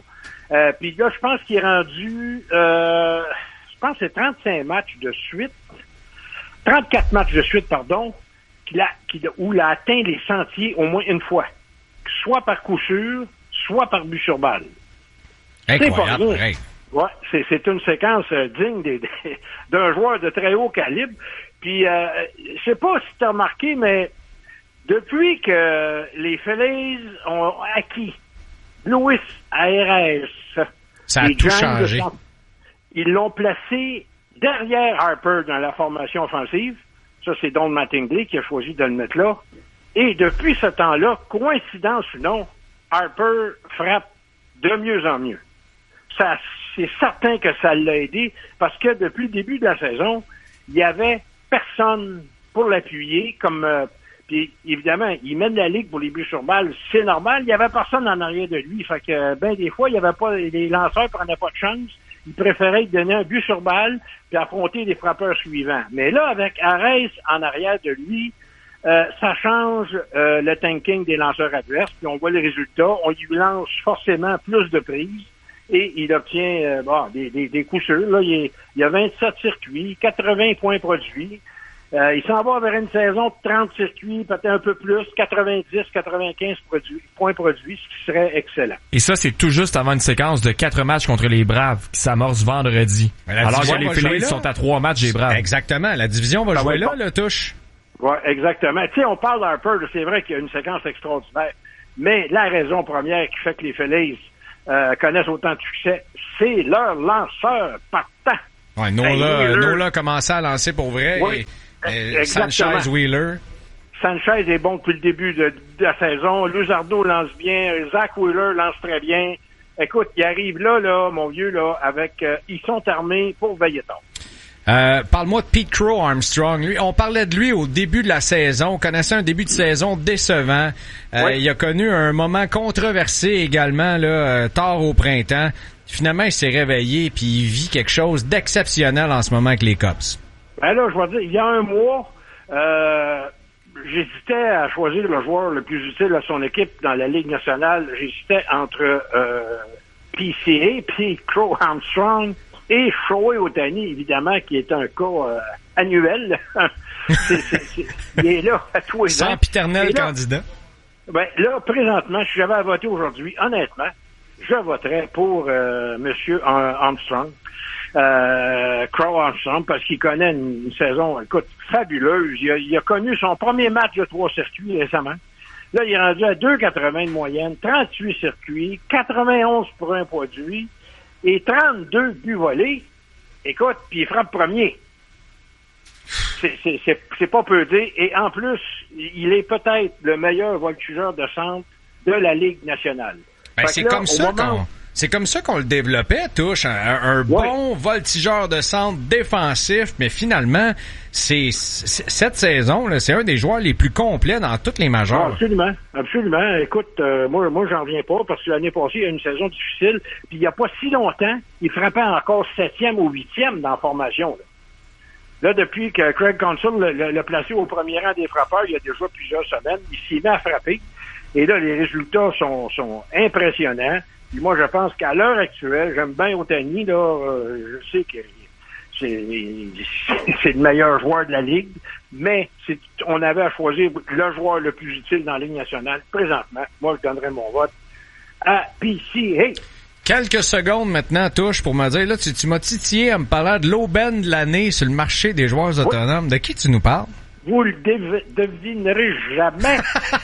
Euh, puis là, je pense qu'il est rendu, euh, je pense que c'est trente-cinq matchs de suite, trente-quatre matchs de suite, pardon, qu'il a, qu'il, où il a atteint les sentiers au moins une fois. Soit par coup sûr, soit par but sur balle. Incroyable, c'est pas rien. Ouais, c'est, c'est une séquence euh, digne des, des, d'un joueur de très haut calibre. Puis, euh, je sais pas si tu as remarqué, mais depuis que les Phillies ont acquis Luis Arraez, ça a tout changé. De, ils l'ont placé derrière Harper dans la formation offensive. Ça, c'est Don Mattingly qui a choisi de le mettre là. Et depuis ce temps-là, coïncidence ou non, Harper frappe de mieux en mieux. Ça, c'est certain que ça l'a aidé parce que depuis le début de la saison, il y avait personne pour l'appuyer. Comme euh, puis évidemment, il mène la ligue pour les buts sur balle, c'est normal. Il y avait personne en arrière de lui, fait que ben des fois, il y avait pas les lanceurs prenaient pas de chance. Ils préféraient donner un but sur balle puis affronter les frappeurs suivants. Mais là, avec Arraez en arrière de lui, euh, ça change euh, le tanking des lanceurs adverses. Puis on voit les résultats. On lui lance forcément plus de prises. Et il obtient euh, bon, des, des, des coups sûrs. Là, il, est, il y a vingt-sept circuits, quatre-vingts points produits. Euh, il s'en va vers une saison de trente circuits, peut-être un peu plus, quatre-vingt-dix, quatre-vingt-quinze produits, points produits, ce qui serait excellent. Et ça, c'est tout juste avant une séquence de quatre matchs contre les Braves qui s'amorce vendredi. Alors que les Phillies sont à trois matchs des Braves. Exactement. La division va ça jouer va là, le touche. Oui, exactement. Tu sais, on parle d'Harper, c'est vrai qu'il y a une séquence extraordinaire. Mais la raison première qui fait que les Phillies Euh, connaissent autant de succès, c'est leur lanceur partant. Ouais, Nola, ben, Nola a commencé à lancer pour vrai. Oui, et, et Sanchez, Wheeler. Sanchez est bon depuis le début de, de la saison. Luzardo lance bien. Zach Wheeler lance très bien. Écoute, il arrive là, là, mon vieux, là, avec... Euh, ils sont armés pour veiller tard. Euh, parle-moi de Pete Crow Armstrong. Lui, on parlait de lui au début de la saison. On connaissait un début de saison décevant. Euh, oui. Il a connu un moment controversé également, là, euh, tard au printemps. Finalement, il s'est réveillé puis il vit quelque chose d'exceptionnel en ce moment avec les Cubs. Ben là, je vais dire, il y a un mois, euh, j'hésitais à choisir le joueur le plus utile à son équipe dans la Ligue nationale. J'hésitais entre euh, P C A, Pete Crow Armstrong, et Shohei Ohtani, évidemment, qui est un cas euh, annuel. c'est, c'est, c'est, il est là à tous les ans. Sempiternel candidat. Ben, là, présentement, si j'avais à voter aujourd'hui, honnêtement, je voterais pour euh, M. Armstrong, euh, Crow Armstrong, parce qu'il connaît une, une saison, écoute, fabuleuse. Il a, il a connu son premier match de trois circuits récemment. Là, il est rendu à deux virgule quatre-vingts de moyenne, trente-huit circuits, quatre-vingt-onze pour un produit, et trente-deux buts volés. Écoute, puis il frappe premier. C'est, c'est, c'est, c'est pas peu dire. Et en plus, il est peut-être le meilleur voltigeur de centre de la Ligue nationale. Ben, c'est, là, comme ça moment... qu'on, c'est comme ça qu'on le développait, Touche. Un, un ouais. bon voltigeur de centre défensif, mais finalement, c'est, c'est cette saison, là, c'est un des joueurs les plus complets dans toutes les majeures. Ah, absolument, absolument. Écoute, euh, moi, moi, j'en reviens pas, parce que l'année passée, il y a eu une saison difficile, puis il n'y a pas si longtemps, il frappait encore septième ou huitième dans la formation, là. Là, depuis que Craig Counsell l'a, l'a placé au premier rang des frappeurs, il y a déjà plusieurs semaines, il s'y met à frapper. Et là, les résultats sont, sont impressionnants. Puis moi, je pense qu'à l'heure actuelle, j'aime bien Ohtani, là, euh, je sais que c'est, c'est le meilleur joueur de la Ligue, mais c'est, on avait à choisir le joueur le plus utile dans la Ligue nationale. Présentement, moi, je donnerais mon vote à P C A. Quelques secondes maintenant, Touche, pour me dire, là, tu, tu m'as titillé en me parlant de l'aubaine de l'année sur le marché des joueurs autonomes. Oui. De qui tu nous parles? Vous le dev- devinerez jamais.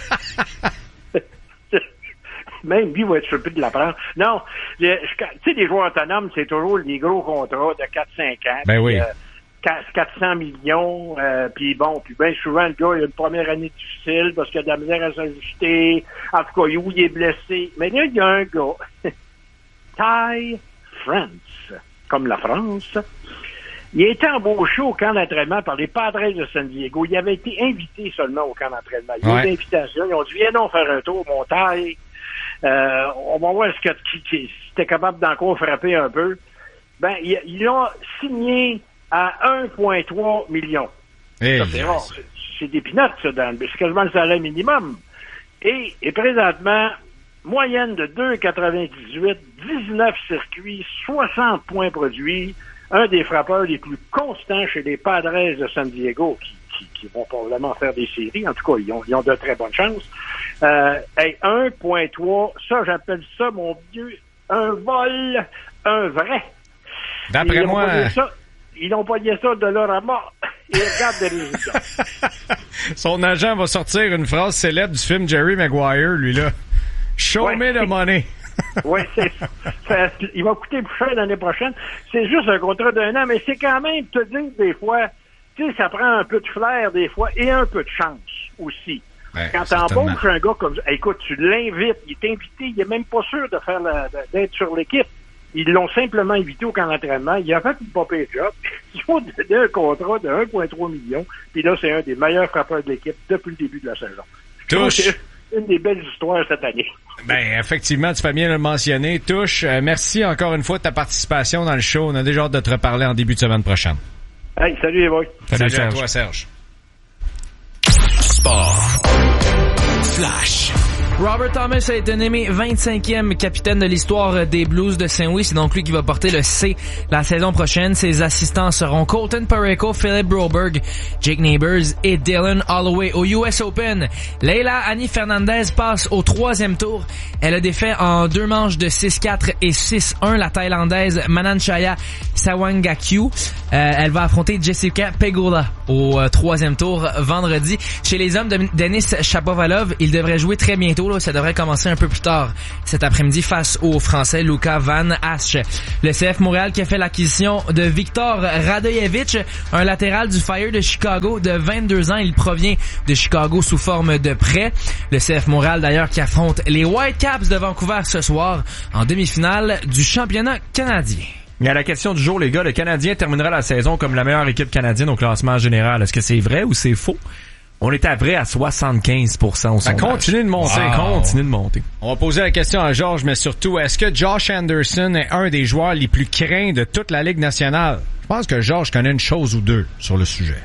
Même lui va être surpris de l'apprendre. Non, tu sais, les joueurs autonomes, c'est toujours les gros contrats de quatre à cinq ans. Ben oui. Euh, quatre cents millions, euh, puis bon, puis bien souvent, le gars, il a une première année difficile parce qu'il a de la misère à s'ajuster. En tout cas, où il est blessé. Mais là, il y a un gars... Ty France, comme la France. Il a été embauché au camp d'entraînement par les Padres de San Diego. Il avait été invité seulement au camp d'entraînement. Il y a eu une invitation. Ils ont dit, viens donc faire un tour, mon Ty. Euh, on va voir ce que si t'es capable d'encore frapper un peu. Ben, ils, ils l'ont signé à un virgule trois million. Hey, ça, c'est rare. C'est, c'est des pinottes, ça, dans, c'est quasiment le salaire minimum. Et, et présentement, moyenne de deux virgule quatre-vingt-dix-huit, dix-neuf circuits, soixante points produits, un des frappeurs les plus constants chez les Padres de San Diego, qui, qui, qui vont probablement faire des séries. En tout cas, ils ont, ils ont de très bonnes chances. Euh, hey, un virgule trois, ça, j'appelle ça, mon vieux, un vol, un vrai. D'après ils moi... Pas ça, ils n'ont pas dit ça de leur à mort. Ils regardent les résultats. Son agent va sortir une phrase célèbre du film Jerry Maguire, lui, là. Show ouais. me the money. Oui, c'est, ça, il va coûter plus cher l'année prochaine. C'est juste un contrat d'un an, mais c'est quand même, te dire, des fois, tu sais, ça prend un peu de flair, des fois, et un peu de chance aussi. Ouais, quand t'embauches un gars comme ça, écoute, tu l'invites, il est invité, il est même pas sûr de faire la, d'être sur l'équipe. Ils l'ont simplement invité au camp d'entraînement. Il a fait une pas pire job. Ils ont donné un contrat de un virgule trois million. Puis là, c'est un des meilleurs frappeurs de l'équipe depuis le début de la saison. Touche. C'est une des belles histoires cette année. Ben, effectivement, tu fais bien le mentionner. Touche, euh, merci encore une fois de ta participation dans le show. On a déjà hâte de te reparler en début de semaine prochaine. Hey, salut les boys. Salut, salut à toi, Serge. Sport. Flash. Robert Thomas a été nommé vingt-cinquième capitaine de l'histoire des Blues de Saint-Louis. C'est donc lui qui va porter le C la saison prochaine. Ses assistants seront Colton Parayko, Philip Broberg, Jake Neighbors et Dylan Holloway. Au U S Open, Leila Annie Fernandez passe au troisième tour. Elle a défait en deux manches de six quatre et six un la Thaïlandaise Mananchaya Sawangakyu. Euh, elle va affronter Jessica Pegula au euh, troisième tour vendredi. Chez les hommes, de Denis Shapovalov, il devrait jouer très bientôt. Là, ça devrait commencer un peu plus tard cet après-midi face au Français Luca Van Hache. Le C F Montréal qui a fait l'acquisition de Victor Radojevic, un latéral du Fire de Chicago de vingt-deux ans. Il provient de Chicago sous forme de prêt. Le C F Montréal d'ailleurs qui affronte les Whitecaps de Vancouver ce soir en demi-finale du championnat canadien. Mais à la question du jour, les gars, le Canadien terminera la saison comme la meilleure équipe canadienne au classement général. Est-ce que c'est vrai ou c'est faux? On est à vrai à soixante-quinze pour cent au sondage. Ça continue de monter. Wow. continue de monter. On va poser la question à Georges, mais surtout, est-ce que Josh Anderson est un des joueurs les plus craints de toute la Ligue nationale? Je pense que Georges connaît une chose ou deux sur le sujet.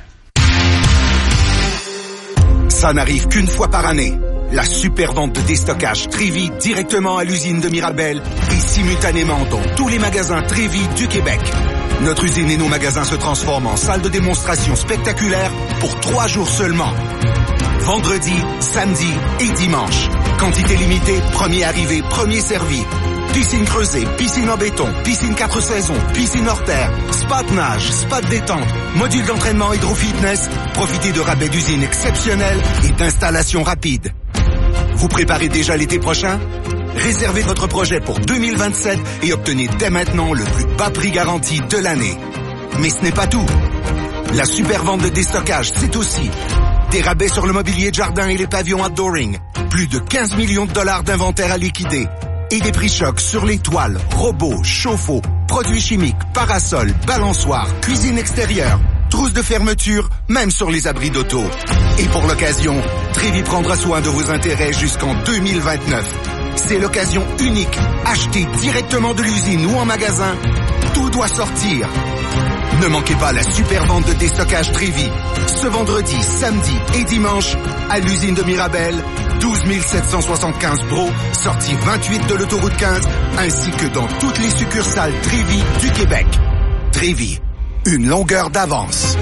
Ça n'arrive qu'une fois par année. La super vente de déstockage Trévi directement à l'usine de Mirabel et simultanément dans tous les magasins Trévi du Québec. Notre usine et nos magasins se transforment en salle de démonstration spectaculaire pour trois jours seulement. Vendredi, samedi et dimanche. Quantité limitée, premier arrivé, premier servi. Piscine creusée, piscine en béton, piscine quatre saisons, piscine hors terre, spa de nage, spa de détente, module d'entraînement hydro-fitness. Profitez de rabais d'usine exceptionnels et d'installations rapides. Vous préparez déjà l'été prochain? Réservez votre projet pour deux mille vingt-sept et obtenez dès maintenant le plus bas prix garanti de l'année. Mais ce n'est pas tout. La super vente de déstockage, c'est aussi des rabais sur le mobilier de jardin et les pavillons outdooring, plus de quinze millions de dollars d'inventaire à liquider et des prix chocs sur les toiles, robots, chauffe-eau, produits chimiques, parasols, balançoires, cuisine extérieure, trousses de fermeture, même sur les abris d'auto. Et pour l'occasion, Trévi prendra soin de vos intérêts jusqu'en deux mille vingt-neuf. C'est l'occasion unique. Achetez directement de l'usine ou en magasin. Tout doit sortir. Ne manquez pas la super vente de déstockage Trévi. Ce vendredi, samedi et dimanche, à l'usine de Mirabel, douze mille sept cent soixante-quinze Bro, sortie vingt-huit de l'autoroute quinze, ainsi que dans toutes les succursales Trévi du Québec. Trévi, une longueur d'avance.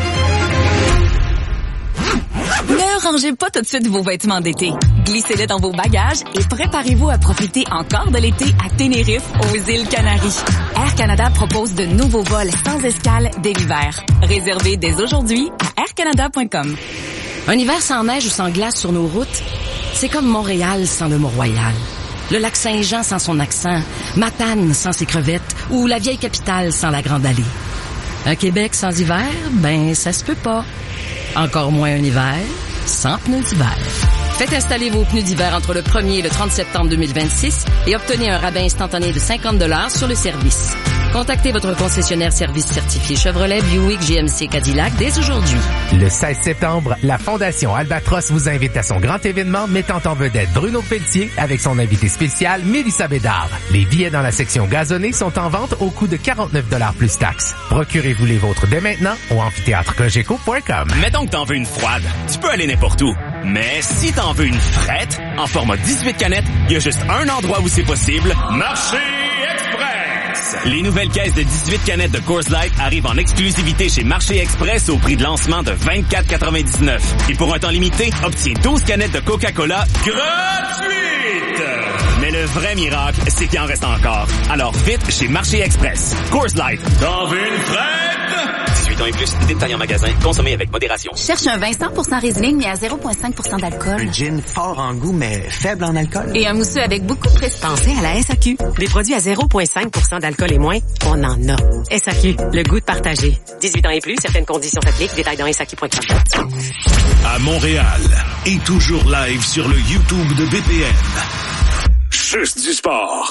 Ne rangez pas tout de suite vos vêtements d'été. Glissez-les dans vos bagages et préparez-vous à profiter encore de l'été à Tenerife, aux îles Canaries. Air Canada propose de nouveaux vols sans escale dès l'hiver. Réservez dès aujourd'hui à air canada point com. Un hiver sans neige ou sans glace sur nos routes, c'est comme Montréal sans le Mont-Royal. Le lac Saint-Jean sans son accent, Matane sans ses crevettes ou la vieille capitale sans la Grande Allée. Un Québec sans hiver, ben ça se peut pas. Encore moins un hiver sans pneus d'hiver. Faites installer vos pneus d'hiver entre le premier et le trente septembre deux mille vingt-six et obtenez un rabais instantané de cinquante dollars sur le service. Contactez votre concessionnaire service certifié Chevrolet, Buick, G M C, Cadillac dès aujourd'hui. Le seize septembre, la Fondation Albatros vous invite à son grand événement mettant en vedette Bruno Pelletier avec son invité spécial Mélissa Bédard. Les billets dans la section gazonnée sont en vente au coût de quarante-neuf dollars plus taxes. Procurez-vous les vôtres dès maintenant au amphithéâtre cogeco point com. Mettons que t'en veux une froide. Tu peux aller n'importe où. Mais si t'en veux une frette, en format dix-huit canettes, il y a juste un endroit où c'est possible. Marché Express! Les nouvelles caisses de dix-huit canettes de Coors Light arrivent en exclusivité chez Marché Express au prix de lancement de vingt-quatre quatre-vingt-dix-neuf. Et pour un temps limité, obtiens douze canettes de Coca-Cola gratuites! Mais le vrai miracle, c'est qu'il en reste encore. Alors vite chez Marché Express. Coors Light. T'en veux une frette? dix-huit ans et plus, détail en magasin, consommez avec modération. Cherche un vin cent pour cent Riesling, mais à zéro virgule cinq pour cent d'alcool. Un gin fort en goût, mais faible en alcool. Et un mousseux avec beaucoup de prestige. Pensez à la S A Q. Des produits à zéro virgule cinq pour cent d'alcool et moins, on en a. S A Q, le goût de partager. dix-huit ans et plus, certaines conditions s'appliquent. Détails dans S A Q point com. À Montréal, et toujours live sur le YouTube de B P M. Juste du sport.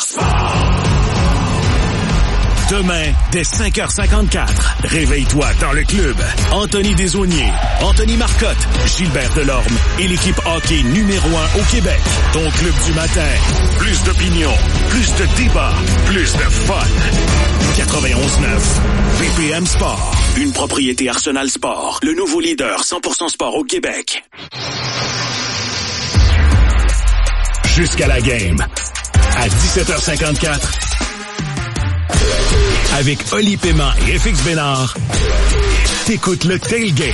Demain, dès cinq heures cinquante-quatre, réveille-toi dans le club. Anthony Desaulniers, Anthony Marcotte, Gilbert Delorme et l'équipe hockey numéro un au Québec. Ton club du matin. Plus d'opinion, plus de débats, plus de fun. quatre-vingt-onze neuf, B P M Sport. Une propriété Arsenal Sport. Le nouveau leader cent pour cent sport au Québec. Jusqu'à la game. À dix-sept heures cinquante-quatre. Avec Oli Paiement et F X Bénard, t'écoutes le Tailgate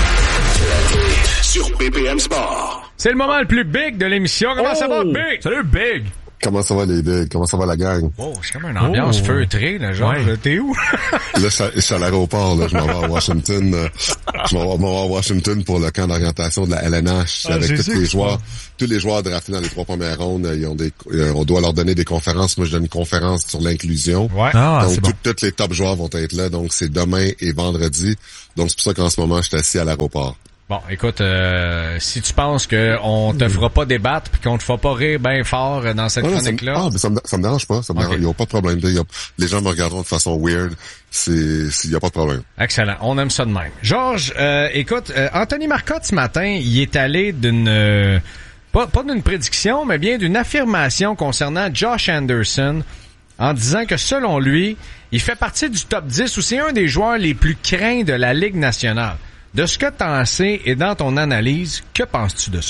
sur B P M Sport. C'est le moment le plus big de l'émission. Comment oh! ça va, Big? Salut, Big! Comment ça va, les bigs? Comment ça va, la gang? Oh, c'est comme une ambiance oh. feutrée, là, genre. Ouais. T'es où? Là, je suis à l'aéroport, là. Je m'en vais à Washington. Euh, je m'en vais à Washington pour le camp d'orientation de la L N H ah, avec tous les joueurs. Tous les joueurs draftés dans les trois premières rondes, ils ont des, euh, on doit leur donner des conférences. Moi, je donne une conférence sur l'inclusion. Ouais. Ah, donc, tous bon. les top joueurs vont être là. Donc, c'est demain et vendredi. Donc, c'est pour ça qu'en ce moment, je suis assis à l'aéroport. Bon, écoute, euh, si tu penses qu'on te fera pas débattre puis qu'on te fera pas rire bien fort dans cette ah, chronique-là... Ah, mais ça me, ça me dérange pas. Ça me okay. dérange, il n'y a pas de problème. Il y a, les gens me regarderont de façon weird. C'est, il n'y a pas de problème. Excellent. On aime ça de même. Georges, euh, écoute, euh, Anthony Marcotte, ce matin, il est allé d'une... Euh, pas, pas d'une prédiction, mais bien d'une affirmation concernant Josh Anderson en disant que, selon lui, il fait partie du top dix ou c'est un des joueurs les plus craints de la Ligue nationale. De ce que tu en sais et dans ton analyse, que penses-tu de ça?